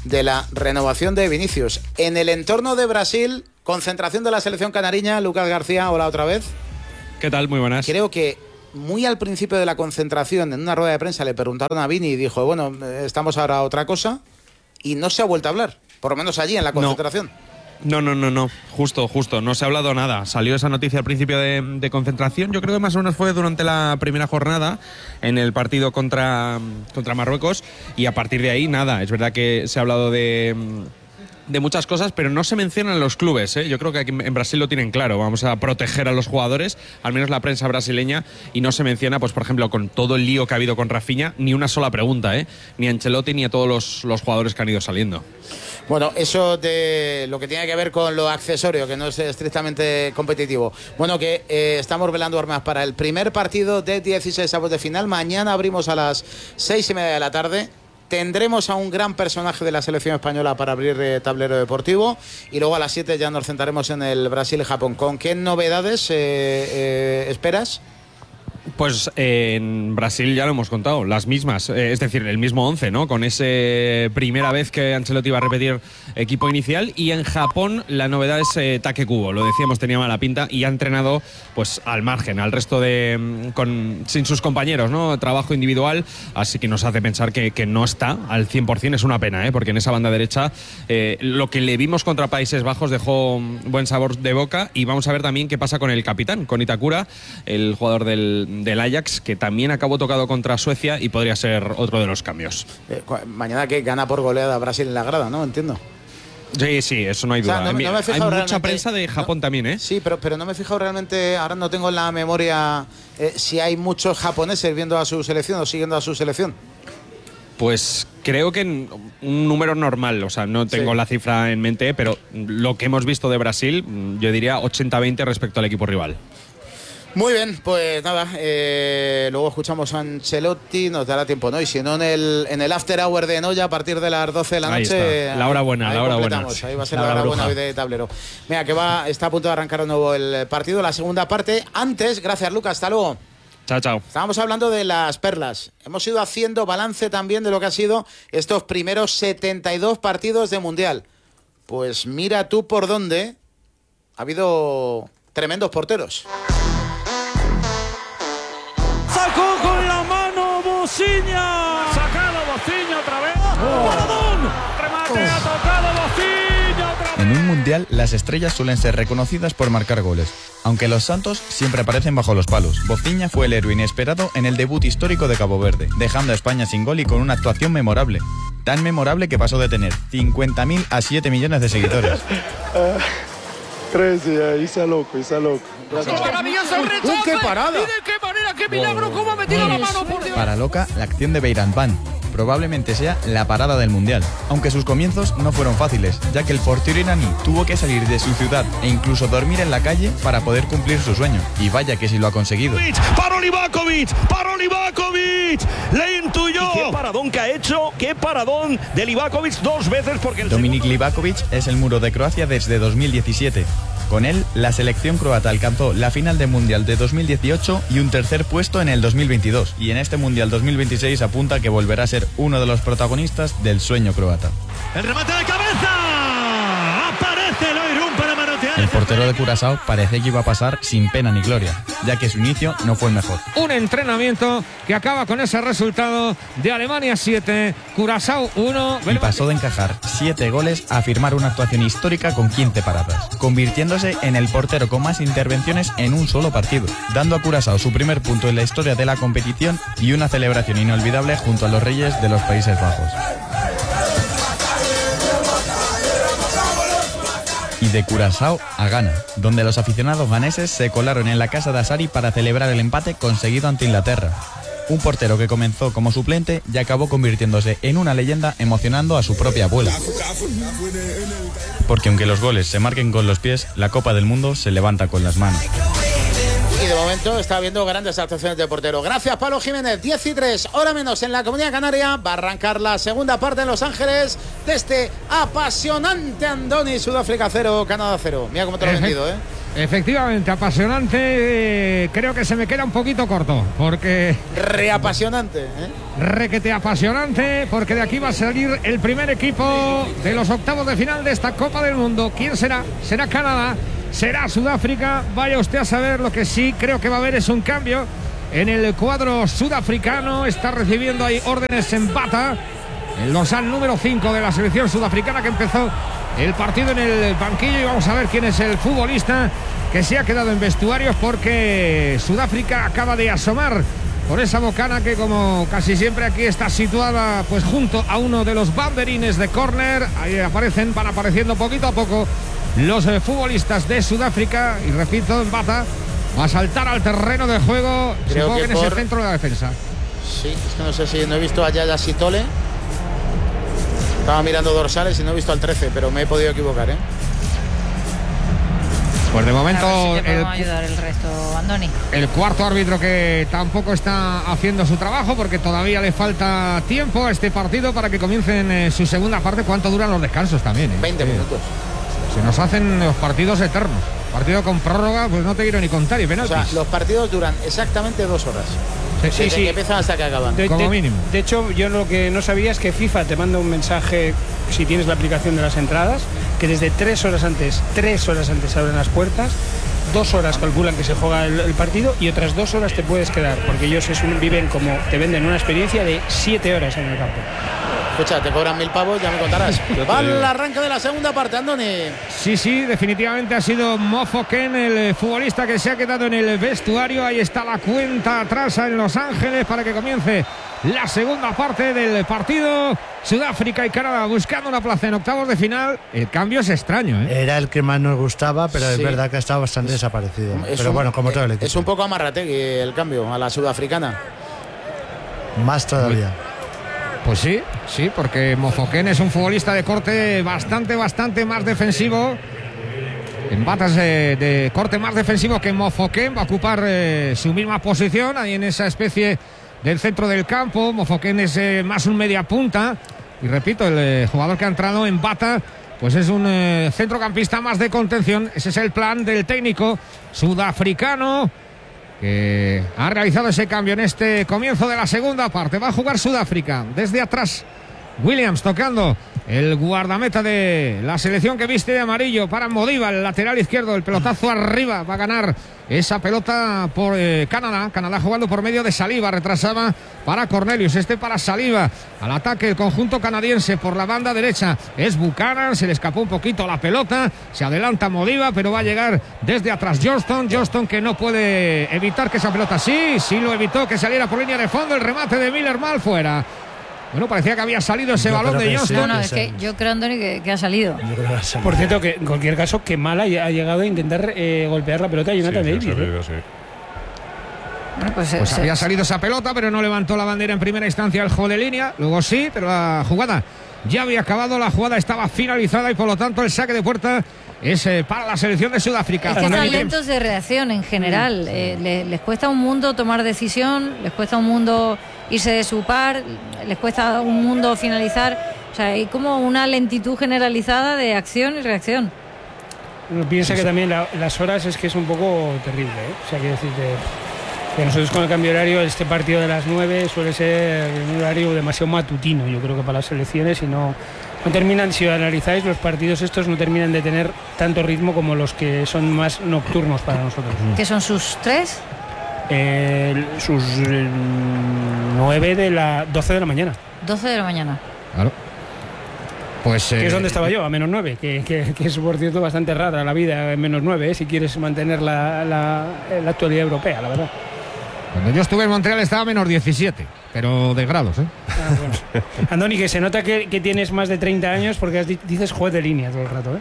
de la renovación de Vinicius. En el entorno de Brasil, concentración de la selección canariña. Lucas García, hola otra vez. ¿Qué tal? Muy buenas. Creo que muy al principio de la concentración, en una rueda de prensa, le preguntaron a Vini y dijo, bueno, estamos ahora a otra cosa, y no se ha vuelto a hablar, por lo menos allí en la concentración. No, no, no, no, justo, justo, no se ha hablado nada. Salió esa noticia al principio de, de concentración, yo creo que más o menos fue durante la primera jornada en el partido contra, contra Marruecos, y a partir de ahí nada. Es verdad que se ha hablado de... de muchas cosas, pero no se mencionan los clubes, ¿eh? Yo creo que aquí en Brasil lo tienen claro. Vamos a proteger a los jugadores, al menos la prensa brasileña, y no se menciona, pues por ejemplo, con todo el lío que ha habido con Rafinha, ni una sola pregunta, ¿eh? Ni a Ancelotti ni a todos los, los jugadores que han ido saliendo. Bueno, eso de lo que tiene que ver con lo accesorio, que no es estrictamente competitivo. Bueno, que eh, estamos velando armas para el primer partido de dieciséis avos de final. Mañana abrimos a las seis y media de la tarde. Tendremos a un gran personaje de la selección española para abrir eh, tablero deportivo, y luego a las siete ya nos centraremos en el Brasil-Japón. ¿Con qué novedades eh, eh, esperas? Pues eh, en Brasil ya lo hemos contado, las mismas, eh, es decir, el mismo once, ¿no? Con esa primera vez que Ancelotti va a repetir equipo inicial. Y en Japón la novedad es eh, Take Kubo, lo decíamos, tenía mala pinta y ha entrenado pues al margen, al resto de... Con, sin sus compañeros, ¿no? Trabajo individual, así que nos hace pensar que, que no está al cien por cien. Es una pena, ¿eh? Porque en esa banda derecha eh, lo que le vimos contra Países Bajos dejó buen sabor de boca, y vamos a ver también qué pasa con el capitán, con Itakura, el jugador del del Ajax, que también acabó tocado contra Suecia y podría ser otro de los cambios. Eh, mañana que gana por goleada Brasil en la grada, ¿no? Entiendo. Sí, sí, eso no hay duda. O sea, no, no me hay mucha prensa de Japón no, también, ¿eh? Sí, pero, pero no me he fijado realmente, ahora no tengo en la memoria eh, si hay muchos japoneses viendo a su selección o siguiendo a su selección. Pues creo que un número normal, o sea, no tengo sí. la cifra en mente, pero lo que hemos visto de Brasil, yo diría ochenta veinte respecto al equipo rival. Muy bien, pues nada, eh, luego escuchamos a Ancelotti, nos dará tiempo, ¿no? Y si no, en el, en el after hour de Noya, a partir de las doce de la ahí noche... Está. La hora buena, ahí la hora buena. Ahí va a ser la, la hora buena hoy de tablero. Mira, que va, está a punto de arrancar de nuevo el partido, la segunda parte. Antes, gracias Lucas, hasta luego. Chao, chao. Estábamos hablando de las perlas. Hemos ido haciendo balance también de lo que ha sido estos primeros setenta y dos partidos de Mundial. Pues mira tú por dónde ha habido tremendos porteros. Sacó con la mano Bociña. Sacado Bociña otra vez. Oh. ¡Paradón! Remate, oh. ha tocado Bociña otra vez. En un mundial, las estrellas suelen ser reconocidas por marcar goles, aunque los santos siempre aparecen bajo los palos. Bociña fue el héroe inesperado en el debut histórico de Cabo Verde, dejando a España sin gol y con una actuación memorable. Tan memorable que pasó de tener cincuenta mil a siete millones de seguidores. uh, trece, ahí está loco, está loco. ¡Maravilloso el rechazo! ¡Qué parada! ¡Y de qué manera, qué milagro! ¿Cómo ha metido la mano, por Dios? Para Loca, la acción de Beirantban probablemente sea la parada del Mundial. Aunque sus comienzos no fueron fáciles, ya que el portero iraní tuvo que salir de su ciudad e incluso dormir en la calle para poder cumplir su sueño. Y vaya que sí lo ha conseguido. ¡Para Livakovic! ¡Para Livakovic! ¡Le intuyó! ¿Y qué paradón que ha hecho? ¡Qué paradón de Livakovic dos veces! Porque el Dominik Livakovic es el muro de Croacia desde dos mil diecisiete. Con él, la selección croata alcanzó la final del Mundial de dos mil dieciocho y un tercer puesto en el dos mil veintidós. Y en este Mundial dos mil veintiséis apunta que volverá a ser uno de los protagonistas del sueño croata. ¡El remate de cabeza! ¡Aparece Loirún para manotear! El portero de Curazao parece que iba a pasar sin pena ni gloria, ya que su inicio no fue el mejor. Un entrenamiento que acaba con ese resultado de Alemania siete, Curazao uno. Y pasó de encajar siete goles a firmar una actuación histórica con quince paradas, convirtiéndose en el portero con más intervenciones en un solo partido, dando a Curazao su primer punto en la historia de la competición y una celebración inolvidable junto a los reyes de los Países Bajos. Y de Curazao a Ghana, donde los aficionados ganeses se colaron en la casa de Asari para celebrar el empate conseguido ante Inglaterra. Un portero que comenzó como suplente y acabó convirtiéndose en una leyenda, emocionando a su propia abuela. Porque aunque los goles se marquen con los pies, la Copa del Mundo se levanta con las manos. Y de momento está habiendo grandes actuaciones de portero. Gracias, Pablo Jiménez. diez y tres, hora menos en la Comunidad Canaria. Va a arrancar la segunda parte en Los Ángeles de este apasionante Andoni. Sudáfrica cero, Canadá cero. Mira cómo te lo he vendido, ¿eh? Efectivamente, apasionante. Creo que se me queda un poquito corto, porque... Reapasionante, ¿eh? Requete apasionante, porque de aquí va a salir el primer equipo de los octavos de final de esta Copa del Mundo. ¿Quién será? ¿Será Canadá? ¿Será Sudáfrica? Vaya usted a saber. Lo que sí creo que va a haber es un cambio en el cuadro sudafricano. Está recibiendo ahí órdenes en Bata, el dorsal número cinco de la selección sudafricana, que empezó el partido en el banquillo, y vamos a ver quién es el futbolista que se ha quedado en vestuarios, porque Sudáfrica acaba de asomar por esa bocana que, como casi siempre aquí, está situada pues junto a uno de los banderines de córner. Ahí aparecen, van apareciendo poquito a poco los eh, futbolistas de Sudáfrica, y repito, en Bata va a saltar al terreno de juego. Creo supongo que que en por... ese centro de la defensa. Sí, es que no sé si no he visto a Yaya Sitole. Estaba mirando dorsales y no he visto al trece, pero me he podido equivocar, ¿eh? Pues de momento a ver si te el, ayudar el resto, Andoni. El cuarto árbitro, que tampoco está haciendo su trabajo, porque todavía le falta tiempo a este partido para que comiencen eh, su segunda parte. ¿Cuánto duran los descansos también? Eh? veinte minutos. Se nos hacen los partidos eternos. Partido con prórroga, pues no te quiero ni contar. Y penaltis. O sea, los partidos duran exactamente dos horas. Sí, Desde sí, sí. que empiezan hasta que acaban. De, Como de, mínimo. De hecho, yo lo que no sabía es que FIFA te manda un mensaje, si tienes la aplicación de las entradas, que desde tres horas antes, tres horas antes abren las puertas, dos horas calculan que se juega el, el partido, y otras dos horas te puedes quedar, porque ellos es un, viven como, te venden una experiencia de siete horas en el campo. Escucha, te cobran mil pavos, ya me contarás. Va al arranque de la segunda parte, Andoni. Sí, sí, definitivamente ha sido Mofoken el futbolista que se ha quedado en el vestuario. Ahí está la cuenta atrás en Los Ángeles para que comience la segunda parte del partido. Sudáfrica y Canadá buscando una plaza en octavos de final. El cambio es extraño, ¿eh? Era el que más nos gustaba, pero Sí. es verdad que ha estado bastante Es- desaparecido. Es Pero un- bueno, como todo el equipo. Es un poco amarrategui el cambio a la sudafricana. Más todavía. Pues sí, sí, porque Mofoken es un futbolista de corte bastante, bastante más defensivo. En batas de, de corte más defensivo que Mofoken. Va a ocupar eh, su misma posición ahí en esa especie del centro del campo. Mofoken es eh, más un media punta. Y repito, el eh, jugador que ha entrado en bata, pues es un eh, centrocampista más de contención. Ese es el plan del técnico sudafricano, que ha realizado ese cambio en este comienzo de la segunda parte. Va a jugar Sudáfrica desde atrás. Williams tocando, el guardameta de la selección que viste de amarillo, para Modiba, el lateral izquierdo. El pelotazo arriba, va a ganar esa pelota por eh, Canadá. Canadá jugando por medio de Saliba, retrasaba para Cornelius, este para Saliba. Al ataque el conjunto canadiense por la banda derecha es Buchanan, se le escapó un poquito la pelota, se adelanta Modiba, pero va a llegar desde atrás Johnston. Johnston, que no puede evitar que esa pelota, sí, sí lo evitó, que saliera por línea de fondo. El remate de Miller mal fuera. Bueno, parecía que había salido ese Yo balón creo de que Johnston. No, no, es que yo creo, Andoni, que, que ha salido. Yo creo que va a ser- Por cierto, que en cualquier caso, que Mala ha llegado a intentar eh, golpear la pelota a Jonathan Sí, sí, Davis. ha ¿eh? salido, sí. Bueno, pues, Pues se- había salido esa pelota, pero no levantó la bandera en primera instancia el juego de línea. Luego sí, pero la jugada ya había acabado, la jugada estaba finalizada, y por lo tanto el saque de puerta es eh, para la selección de Sudáfrica. Es que Andoni están James. lentos de reacción en general. Eh, le- les cuesta un mundo tomar decisión, les cuesta un mundo irse de su par, les cuesta un mundo finalizar. O sea, hay como una lentitud generalizada de acción y reacción. Uno piensa que también la- las horas es que es un poco terrible, ¿eh? O sea, quiero decir que, que nosotros con el cambio de horario, este partido de las nueve suele ser un horario demasiado matutino, yo creo que para las selecciones, y no, no terminan, si analizáis los partidos estos, no terminan de tener tanto ritmo como los que son más nocturnos para nosotros. ¿Qué son sus tres? Eh, sus eh, nueve de la doce de la mañana, doce de la mañana. Claro. Pues, que eh, es donde estaba yo, a menos nueve, que, que, que es por cierto bastante rara la vida en menos nueve, ¿eh? Si quieres mantener la, la, la actualidad europea, la verdad. Cuando yo estuve en Montreal estaba a menos diecisiete, pero de grados, ¿eh? Ah, bueno. Andoni, que se nota que, que tienes más de treinta años porque has di- dices juez de línea todo el rato, ¿eh?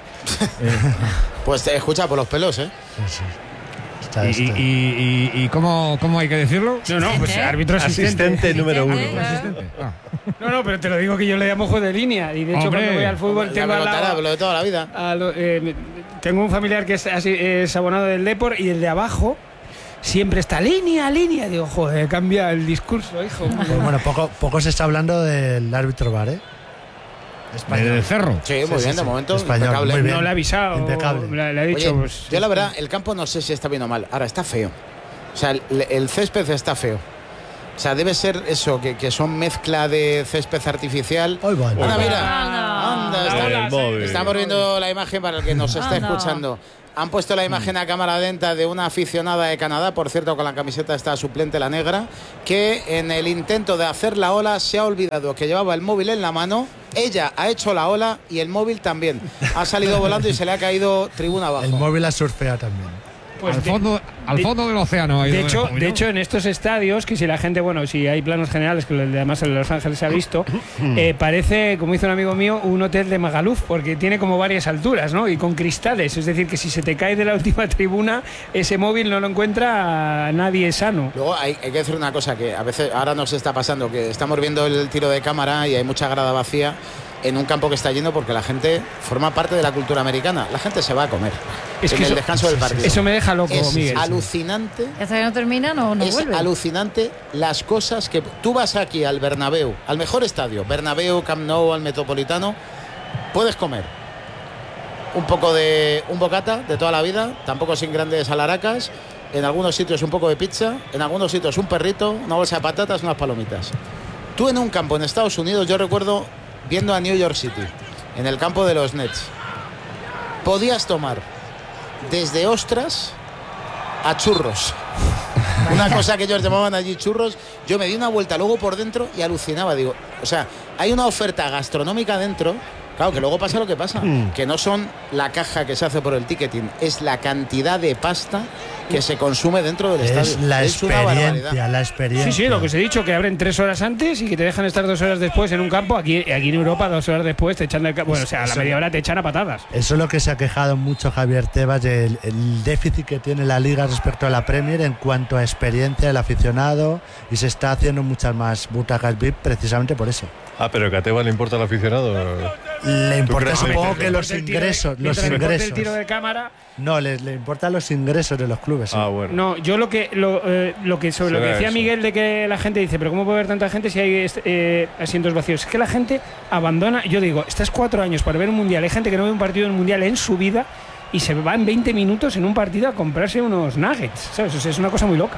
Pues te escucha por los pelos, ¿eh? Está ¿Y, este. y, y, y cómo, cómo hay que decirlo? No, no, pues Asistente. árbitro asistente. Asistente número uno. Asistente, claro. Asistente. Ah. No, no, pero te lo digo que yo le llamo juez de línea. Y de hecho, Hombre. cuando voy al fútbol, Ya tengo me al contará, lado. lo de toda la vida. a lo- eh, me- tengo un familiar que es, así, es abonado del Depor, y el de abajo siempre está línea, línea. Digo, joder, cambia el discurso, hijo. Pues bueno, poco, poco se está hablando del árbitro V A R, ¿eh? del Cerro. Sí, muy sí, bien, sí, de momento. Español, impecable. muy bien. No le ha avisado. Impecable. Le, le ha dicho. Oye, pues, yo la verdad, el campo no sé si está bien o mal. Ahora, está feo. O sea, el, el césped está feo. O sea, debe ser eso, que, que son mezcla de césped artificial. Ay, vale. Anda, mira. Anda. Anda, está- estamos viendo la imagen para el que nos está Anda. escuchando. Han puesto la imagen a cámara lenta de una aficionada de Canadá, por cierto, con la camiseta está suplente, la negra, que en el intento de hacer la ola se ha olvidado que llevaba el móvil en la mano. Ella ha hecho la ola y el móvil también. Ha salido volando y se le ha caído tribuna abajo. El móvil ha surfeado también. Pues al de- fondo, al de- fondo del océano. ha ido De el hecho, móvil, de ¿no? hecho, en estos estadios, que si la gente, bueno, si hay planos generales, que además en Los Ángeles se ha visto, eh, parece, como dice un amigo mío, un hotel de Magaluf, porque tiene como varias alturas, ¿no? Y con cristales. Es decir, que si se te cae de la última tribuna, ese móvil no lo encuentra a nadie sano. Luego hay, hay que decir una cosa, que a veces ahora nos está pasando, que estamos viendo el tiro de cámara y hay mucha grada vacía en un campo que está lleno porque la gente forma parte de la cultura americana. La gente se va a comer Es en que el eso- descanso del partido. Eso me deja loco, es Miguel. alucinante. Hasta que no termina, no, no es vuelve. alucinante las cosas que tú vas aquí al Bernabéu, al mejor estadio, Bernabéu, Camp Nou, al Metropolitano, puedes comer un poco de un bocata de toda la vida, tampoco sin grandes alaracas, en algunos sitios un poco de pizza, en algunos sitios un perrito, una bolsa de patatas, unas palomitas. Tú en un campo en Estados Unidos, yo recuerdo viendo a New York City, en el campo de los Nets, podías tomar desde ostras a churros. Una cosa que ellos llamaban allí churros. Yo me di una vuelta luego por dentro y alucinaba. Digo, o sea, hay una oferta gastronómica dentro. Claro, que luego pasa lo que pasa, que no son la caja que se hace por el ticketing, es la cantidad de pasta que se consume dentro del Es estadio. la Es una barbaridad. experiencia, la experiencia. Sí, sí, lo que os he dicho, que abren tres horas antes y que te dejan estar dos horas después en un campo. Aquí, aquí en Europa, dos horas después te echan del campo. Bueno, o sea, a la media hora te echan a patadas. Eso es lo que se ha quejado mucho Javier Tebas, del el déficit que tiene la Liga respecto a la Premier en cuanto a experiencia del aficionado, y se está haciendo muchas más butacas V I P precisamente por eso. Ah, pero que a Tebas le importa al aficionado. Le importa, crees? supongo, Mientras que los recorte el tiro de- ingresos, los mientras recorte ingresos. el tiro de cámara. No, le, le importan los ingresos de los clubes. sí. Ah, bueno. No, yo lo que lo, eh, lo que sobre lo que Será decía eso. Miguel de que la gente dice, pero ¿cómo puede haber tanta gente si hay est- eh, asientos vacíos? Es que la gente abandona. Yo digo, estás cuatro años para ver un mundial. Hay gente que no ve un partido en mundial en su vida y se va en veinte minutos en un partido a comprarse unos nuggets. ¿Sabes? O sea, es una cosa muy loca.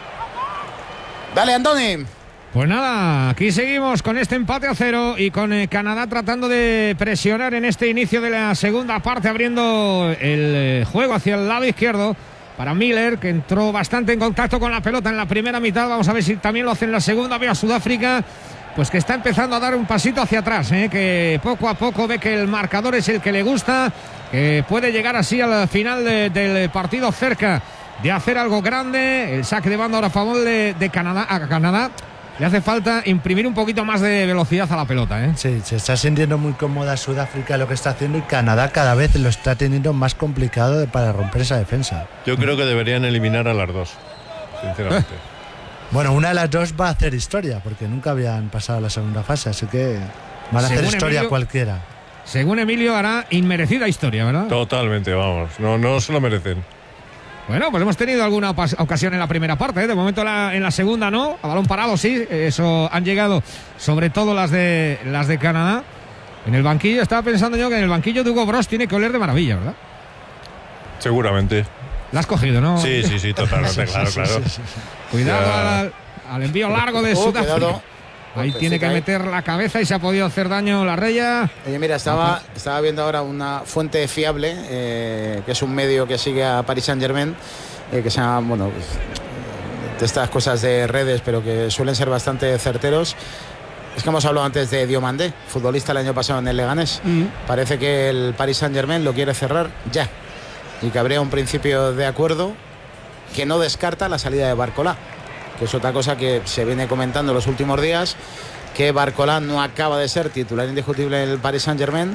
Dale, Andoni. Pues nada, aquí seguimos con este empate a cero y con eh, Canadá tratando de presionar en este inicio de la segunda parte, abriendo el eh, juego hacia el lado izquierdo para Miller, que entró bastante en contacto con la pelota en la primera mitad. Vamos a ver si también lo hace en la segunda. Ve a Sudáfrica, pues que está empezando a dar un pasito hacia atrás, ¿eh? Que poco a poco ve que el marcador es el que le gusta, que puede llegar así al final de, del partido cerca de hacer algo grande. El saque de banda ahora a favor de, de Canadá, a Canadá. Le hace falta imprimir un poquito más de velocidad a la pelota, ¿eh? Sí, se está sintiendo muy cómoda Sudáfrica lo que está haciendo, y Canadá cada vez lo está teniendo más complicado de- para romper esa defensa. Yo creo que deberían eliminar a las dos, sinceramente. Bueno, una de las dos va a hacer historia, porque nunca habían pasado a la segunda fase, así que van a hacer Según historia Emilio- cualquiera. Según Emilio, hará inmerecida historia, ¿verdad? Totalmente, vamos. No, no se lo merecen. Bueno, pues hemos tenido alguna pas- ocasión en la primera parte, ¿eh? De momento la- en la segunda no, a balón parado sí, eso han llegado sobre todo las de las de Canadá. En el banquillo, estaba pensando yo que en el banquillo de Hugo Bros tiene que oler de maravilla, ¿verdad? Seguramente. La has cogido, ¿no? Sí, sí, sí, totalmente, claro, claro. Cuidado Ya. al, al envío largo de Oh, Sudáfrica. cuidado. Ahí tiene que ahí. meter la cabeza y se ha podido hacer daño la Reya. Oye, mira, estaba, estaba viendo ahora una fuente fiable, eh, que es un medio que sigue a Paris Saint-Germain, eh, que se llama, bueno, pues, de estas cosas de redes, pero que suelen ser bastante certeros. Es que hemos hablado antes de Diomandé, futbolista el año pasado en el Leganés. Parece que el Paris Saint-Germain lo quiere cerrar ya, y que habría un principio de acuerdo que no descarta la salida de Barcolá, que es otra cosa que se viene comentando en los últimos días, que Barcolá no acaba de ser titular indiscutible en el Paris Saint-Germain,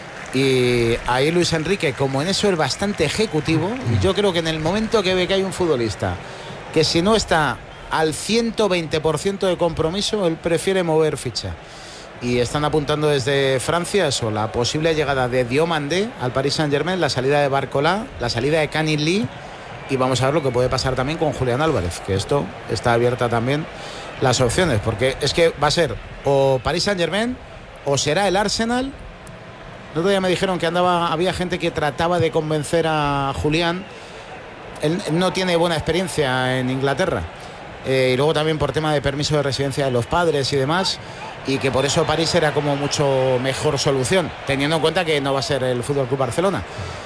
y ahí Luis Enrique, como en eso es bastante ejecutivo, y yo creo que en el momento que ve que hay un futbolista que si no está al ciento veinte por ciento de compromiso, él prefiere mover ficha. Y están apuntando desde Francia eso, la posible llegada de Diomandé al Paris Saint-Germain, la salida de Barcolá, la salida de Canin Lee, y vamos a ver lo que puede pasar también con Julián Álvarez, que esto está abierta también las opciones, porque es que va a ser o Paris Saint-Germain o será el Arsenal El otro día me dijeron que andaba, había gente que trataba de convencer a Julián. Él no tiene buena experiencia en Inglaterra. Eh, y luego también por tema de permiso de residencia de los padres y demás, y que por eso París era como mucho mejor solución, teniendo en cuenta que no va a ser el F C Barcelona.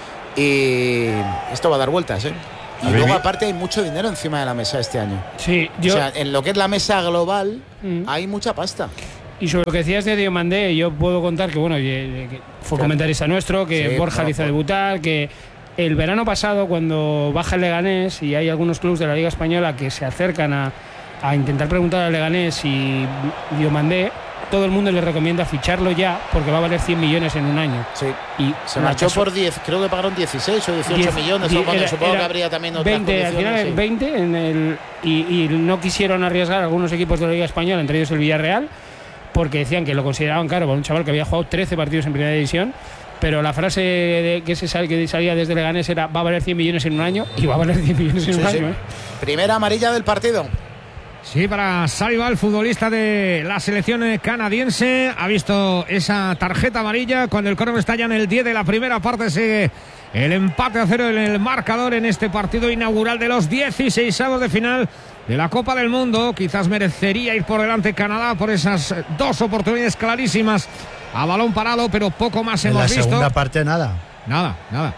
Y esto va a dar vueltas, ¿eh? Y luego aparte hay mucho dinero encima de la mesa este año. Sí, yo... O sea, en lo que es la mesa global mm. hay mucha pasta. Y sobre lo que decías de Diomandé, yo puedo contar que bueno, que fue comentarista nuestro, que sí, Borja le hizo debutar, que el verano pasado cuando baja el Leganés y hay algunos clubes de la Liga Española que se acercan a, a intentar preguntar al Leganés y Diomandé, todo el mundo le recomienda ficharlo ya porque va a valer cien millones en un año. Sí. Y se marchó por diez, creo que pagaron dieciséis o dieciocho diez, millones, diez, o cuando era, supongo era que habría también otras veinte, al final sí. veinte en el, y, y no quisieron arriesgar algunos equipos de la Liga Española, entre ellos el Villarreal, porque decían que lo consideraban caro para un chaval que había jugado trece partidos en primera división. Pero la frase de que, se sal, que salía desde Leganés era va a valer cien millones en un año, y va a valer cien millones en sí, un sí. año. ¿eh? Primera amarilla del partido. Sí, para Saliba, el futbolista de la selección canadiense, ha visto esa tarjeta amarilla cuando el córner está ya en el diez de la primera parte. Sigue el empate a cero en el marcador en este partido inaugural de los dieciseisavos de final de la Copa del Mundo. Quizás merecería ir por delante Canadá por esas dos oportunidades clarísimas a balón parado, pero poco más hemos visto. En la segunda parte nada. Nada, nada.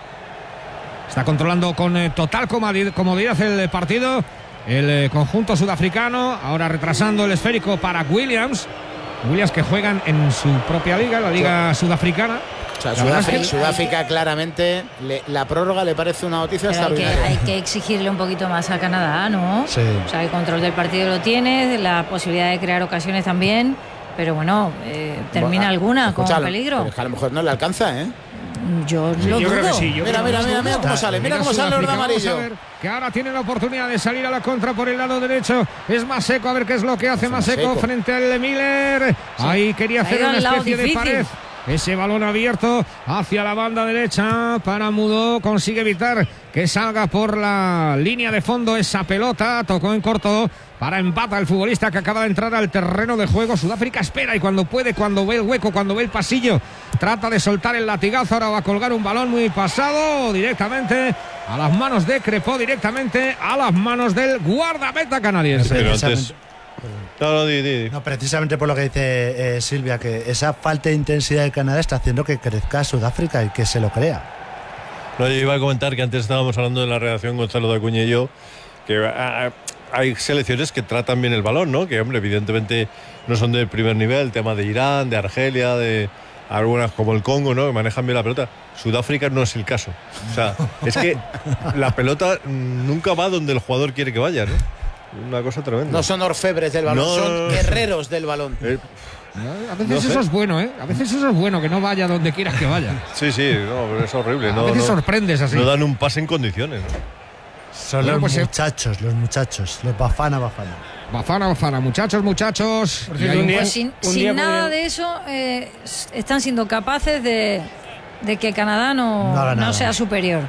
Está controlando con eh, total comodidad el partido el eh, conjunto sudafricano. Ahora retrasando el esférico para Williams. Williams que juegan en su propia liga, la liga sudafricana. O sea, Sudáfrica, Sudáfrica claramente le, la prórroga le parece una noticia Pero extraordinaria. Hay que, hay que exigirle un poquito más a Canadá, ¿no? Sí. O sea, el control del partido lo tiene, la posibilidad de crear ocasiones también. Pero bueno, eh, termina bueno, alguna con peligro. Pero es que a lo mejor no le alcanza, ¿eh? Yo sí, lo yo dudo. Creo que sí, yo mira, mira, mira, mira cómo sale, mira cómo sale el de amarillo. Que ahora tiene la oportunidad de salir a la contra por el lado derecho. Es Maseco, a ver qué es lo que hace Maseco frente al Miller. Sí. Ahí quería hacer una especie de pared. Ese balón abierto hacia la banda derecha para Mudó. Consigue evitar que salga por la línea de fondo esa pelota. Tocó en corto para empatar el futbolista que acaba de entrar al terreno de juego. Sudáfrica espera y cuando puede, cuando ve el hueco, cuando ve el pasillo, trata de soltar el latigazo. Ahora va a colgar un balón muy pasado directamente a las manos de Crepó, directamente a las manos del guardameta canadiense. Pero antes... No, no, di, di. no, precisamente por lo que dice eh, Silvia, que esa falta de intensidad de Canadá está haciendo que crezca Sudáfrica y que se lo crea. No, yo iba a comentar que antes estábamos hablando de la redacción Gonzalo de Acuña y yo, que a, a, hay selecciones que tratan bien el balón, ¿no? Que, hombre, evidentemente no son de primer nivel, el tema de Irán, de Argelia, de algunas como el Congo, ¿no? Que manejan bien la pelota. Sudáfrica no es el caso. O sea, es que la pelota nunca va donde el jugador quiere que vaya, ¿no? Una cosa tremenda. No son orfebres del balón, no, son guerreros del balón. Eh, a veces no eso es bueno, ¿eh? A veces eso es bueno, que no vaya donde quieras que vaya. Sí, sí, no, es horrible. A no, veces no, sorprendes así. No dan un pase en condiciones, ¿no? Son bueno, los pues muchachos, los muchachos, los Bafana, Bafana. Bafana, Bafana, muchachos, muchachos. Y un día, pues sin un sin día nada podría... de eso, eh, están siendo capaces de, de que Canadá no, no, no sea superior.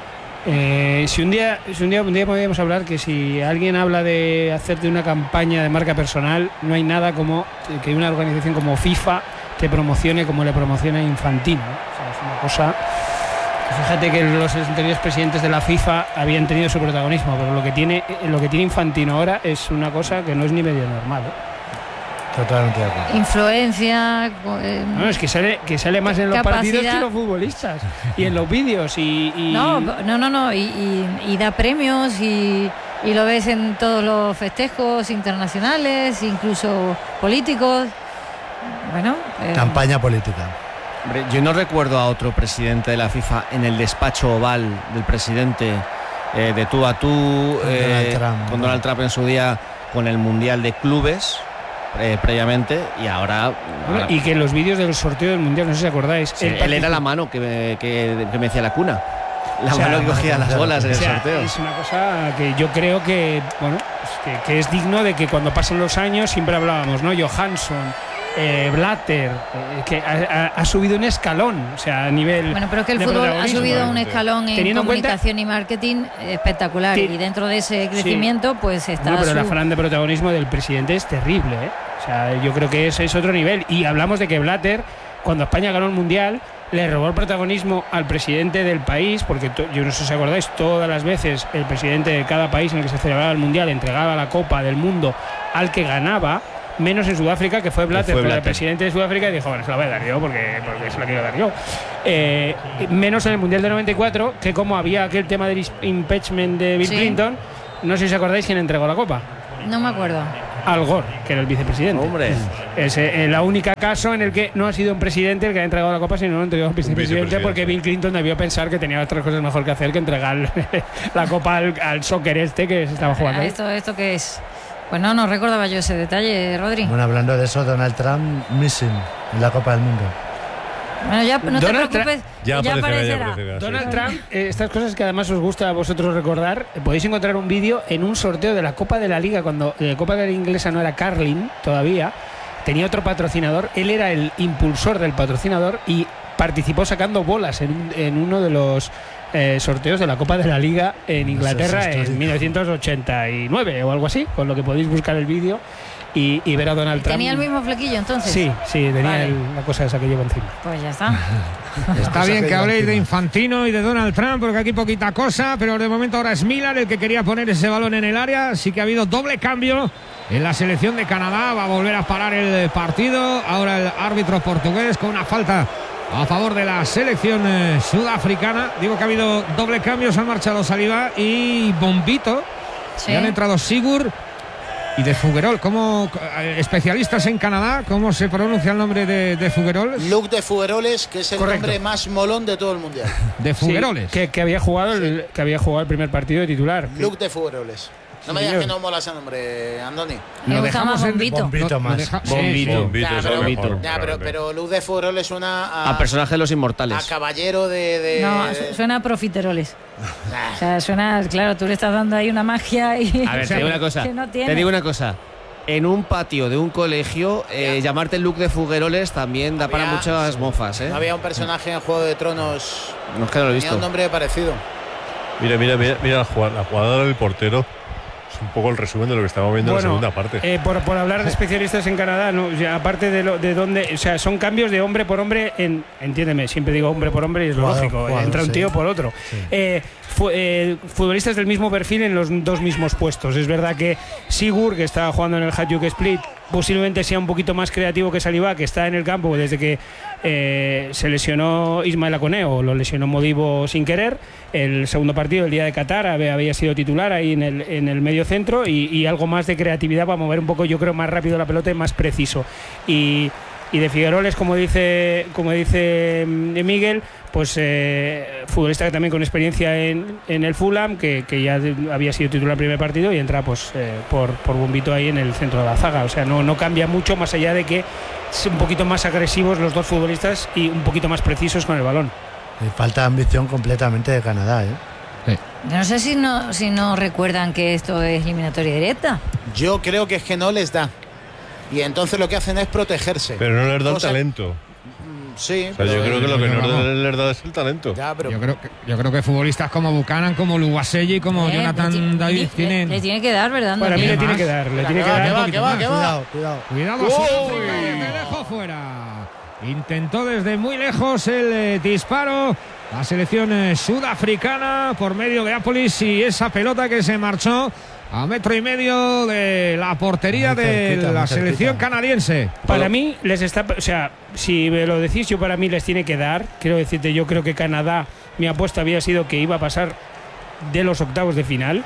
Eh, si un día si un día un día podríamos hablar que si alguien habla de hacerte una campaña de marca personal, no hay nada como que una organización como FIFA te promocione como le promociona Infantino, ¿no? O sea, es una cosa. Fíjate que los anteriores presidentes de la FIFA habían tenido su protagonismo, pero lo que tiene lo que tiene Infantino ahora es una cosa que no es ni medio normal, ¿eh? Totalmente de acuerdo. Influencia. Eh, no, es que sale, que sale más en los capacidad. partidos que los futbolistas. Y en los vídeos. Y, y... No, no, no, no. Y, y, y da premios y, y lo ves en todos los festejos internacionales, incluso políticos. Bueno. Eh... Campaña política. Hombre, yo no recuerdo a otro presidente de la FIFA en el despacho oval del presidente eh, de tú a tú con, eh, Donald Trump, con Donald Trump en su día con el Mundial de Clubes. Eh, previamente y ahora, bueno, ahora y que en los vídeos del sorteo del mundial, no sé si acordáis, sí, él, él era la mano que, que, que me decía la cuna, la o sea, mano que cogía las bolas en el o sea, sorteo. Es una cosa que yo creo que bueno que, que es digno de que cuando pasen los años siempre hablábamos, ¿no? Johansson, eh, Blatter, eh, que ha, ha, ha subido un escalón, o sea, a nivel. Bueno, pero que el fútbol ha subido un escalón en Teniendo comunicación en cuenta, y marketing espectacular, sí, y dentro de ese crecimiento, sí, pues está. No, pero su... el afán de protagonismo del presidente es terrible, ¿eh? O sea, yo creo que ese es otro nivel. Y hablamos de que Blatter, cuando España ganó el Mundial, le robó el protagonismo al presidente del país, porque to, yo no sé si os acordáis, todas las veces el presidente de cada país en el que se celebraba el Mundial entregaba la Copa del Mundo al que ganaba, menos en Sudáfrica, que fue Blatter, fue Blatter. El presidente de Sudáfrica dijo, bueno, se la voy a dar yo porque, porque se la quiero dar yo. Eh, menos en el Mundial de noventa y cuatro, que como había aquel tema del impeachment de Bill sí. Clinton, no sé si os acordáis quién entregó la Copa. No me acuerdo. Al Gore, que era el vicepresidente. Hombre. Es eh, la única caso en el que no ha sido un presidente el que ha entregado la Copa, sino lo ha entregado el vicepresidente, vicepresidente, porque Bill Clinton debió pensar que tenía otras cosas mejor que hacer que entregar la Copa al, al soccer este que se estaba jugando. ¿Esto, esto qué es? Pues no, no recordaba yo ese detalle, Rodri. Bueno, hablando de eso, Donald Trump missing en la Copa del Mundo. Bueno, ya no Donald te preocupes, ya, ya aparecerá. aparecerá. aparecerá Donald sí. Trump, eh, estas cosas que además os gusta a vosotros recordar, eh, podéis encontrar un vídeo en un sorteo de la Copa de la Liga, cuando la eh, Copa de la Liga inglesa no era Carling todavía, tenía otro patrocinador, él era el impulsor del patrocinador y participó sacando bolas en, en uno de los eh, sorteos de la Copa de la Liga en Inglaterra en mil novecientos ochenta y nueve o algo así, con lo que podéis buscar el vídeo y, y ver a Donald Trump. ¿Tenía el mismo flequillo entonces? Sí, sí, tenía vale. el, la cosa esa que llevo encima. Pues ya está. Está bien que habléis de Infantino y de Donald Trump, porque aquí poquita cosa, pero de momento ahora es Miller el que quería poner ese balón en el área. Sí que ha habido doble cambio en la selección de Canadá. Va a volver a parar el partido. Ahora el árbitro portugués con una falta a favor de la selección eh, sudafricana. Digo que ha habido doble cambio. Se han marchado Saliba y Bombito. Sí. Y han entrado Sigur y de Fouguerol. Como eh, especialistas en Canadá, ¿cómo se pronuncia el nombre de, de Fouguerol? Luc de Fougueroles, que es el Correcto. nombre más molón de todo el mundial. De Fougueroles. Sí, que, que, había jugado el, que había jugado el primer partido de titular. Luc de Fougueroles. No me digas que no mola ese nombre, Andoni. Me gusta más Bombito. Bombito más. Deja, bombito. Bombito, ya, es pero, mejor, ya, pero, pero Luz de Fougueroles suena a, a personaje de los inmortales. A caballero de. de no, suena a profiteroles. O sea, suena, claro, tú le estás dando ahí una magia y. A ver, te digo una cosa. No te digo una cosa. En un patio de un colegio, eh, llamarte Luc de Fougueroles también da había, para muchas mofas, ¿eh? No había un personaje en Juego de Tronos. No es que no lo he visto. Tenía un nombre parecido. Mira, mira, mira, mira la jugada, la jugada del portero. Es un poco el resumen de lo que estamos viendo bueno, en la segunda parte. Eh, por, por hablar de especialistas en Canadá, no, o sea, aparte de, lo, de dónde, o sea, son cambios de hombre por hombre, en, entiéndeme, siempre digo hombre por hombre y es lo jugador, lógico, jugador, entra un tío sí. por otro. Sí. Eh, fu, eh, futbolistas del mismo perfil en los dos mismos puestos. Es verdad que Sigur, que está jugando en el Hajduk Split, posiblemente sea un poquito más creativo que Saliba, que está en el campo desde que eh, se lesionó Ismael Aconé o lo lesionó Modibo sin querer. El segundo partido, el día de Qatar, había, había sido titular ahí en el, en el medio centro y, y algo más de creatividad para mover un poco, yo creo, más rápido la pelota y más preciso. Y, y de Figueroles, como dice, como dice Miguel, pues eh, futbolista que también con experiencia en, en el Fulham, que, que ya había sido titular el primer partido y entra pues eh, por, por Bombito ahí en el centro de la zaga. O sea, no, no cambia mucho, más allá de que son un poquito más agresivos los dos futbolistas y un poquito más precisos con el balón. Y falta ambición completamente de Canadá, ¿eh? Sí. No sé si no, si no recuerdan que esto es eliminatoria directa. Yo creo que es que no les da. Y entonces lo que hacen es protegerse. Pero no les da el Cosa... talento. Sí, o sea, yo creo que lo que no les da es el talento. Ya, pero... yo, creo que, yo creo que futbolistas como Buchanan, como Luwaseyi, como eh, Jonathan le, David le, tienen. Le tiene que dar, ¿verdad? Para mí le tiene que dar, le tiene que dar. Que va, que va, que va. Cuidado, cuidado. Cuidado, Sudáfrica, desde lejos fuera. Intentó desde muy lejos el eh, disparo. La selección eh, sudafricana por medio de Apolis y esa pelota que se marchó a metro y medio de la portería muy cerquita, de la selección cerquita. Canadiense. Para mí les está, o sea, si me lo decís, yo para mí les tiene que dar. Quiero decirte, yo creo que Canadá, mi apuesta había sido que iba a pasar de los octavos de final.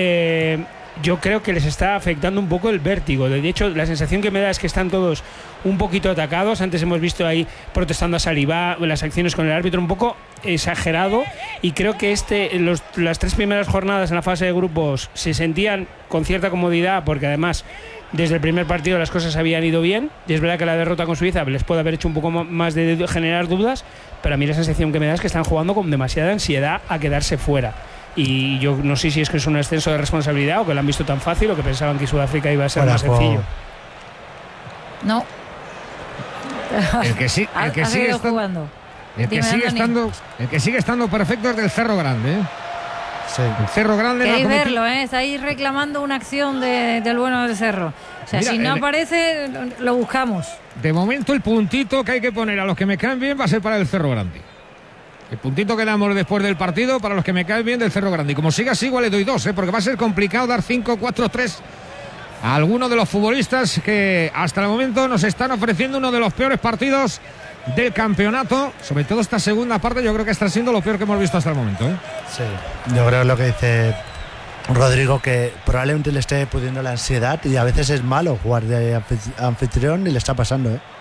Eh, yo creo que les está afectando un poco el vértigo. De hecho, la sensación que me da es que están todos un poquito atacados. Antes hemos visto ahí protestando a Saliba, las acciones con el árbitro un poco exagerado, y creo que este los, las tres primeras jornadas en la fase de grupos se sentían con cierta comodidad, porque además desde el primer partido las cosas habían ido bien, y es verdad que la derrota con Suiza les puede haber hecho un poco más de generar dudas, pero a mí la sensación que me da es que están jugando con demasiada ansiedad a quedarse fuera. Y yo no sé si es que es un exceso de responsabilidad o que lo han visto tan fácil o que pensaban que Sudáfrica iba a ser más sencillo. No. El que sí, el que sigue estando, el que sigue estando, el que sigue estando perfecto es del Cerro Grande, ¿eh? Sí. El Cerro Grande. Queréis verlo, ¿eh? Estáis reclamando una acción de, del bueno del Cerro. O sea, Mira, si no el... aparece, lo buscamos. De momento, el puntito que hay que poner a los que me caen bien va a ser para el Cerro Grande. El puntito que damos después del partido para los que me caen bien del Cerro Grande. Y como siga así, igual le doy dos, ¿eh? Porque va a ser complicado dar cinco, cuatro, tres a alguno de los futbolistas que hasta el momento nos están ofreciendo uno de los peores partidos del campeonato. Sobre todo esta segunda parte, yo creo que está siendo lo peor que hemos visto hasta el momento, ¿eh? Sí, yo creo lo que dice Rodrigo, que probablemente le esté pudiendo la ansiedad y a veces es malo jugar de anfitrión y le está pasando, ¿eh?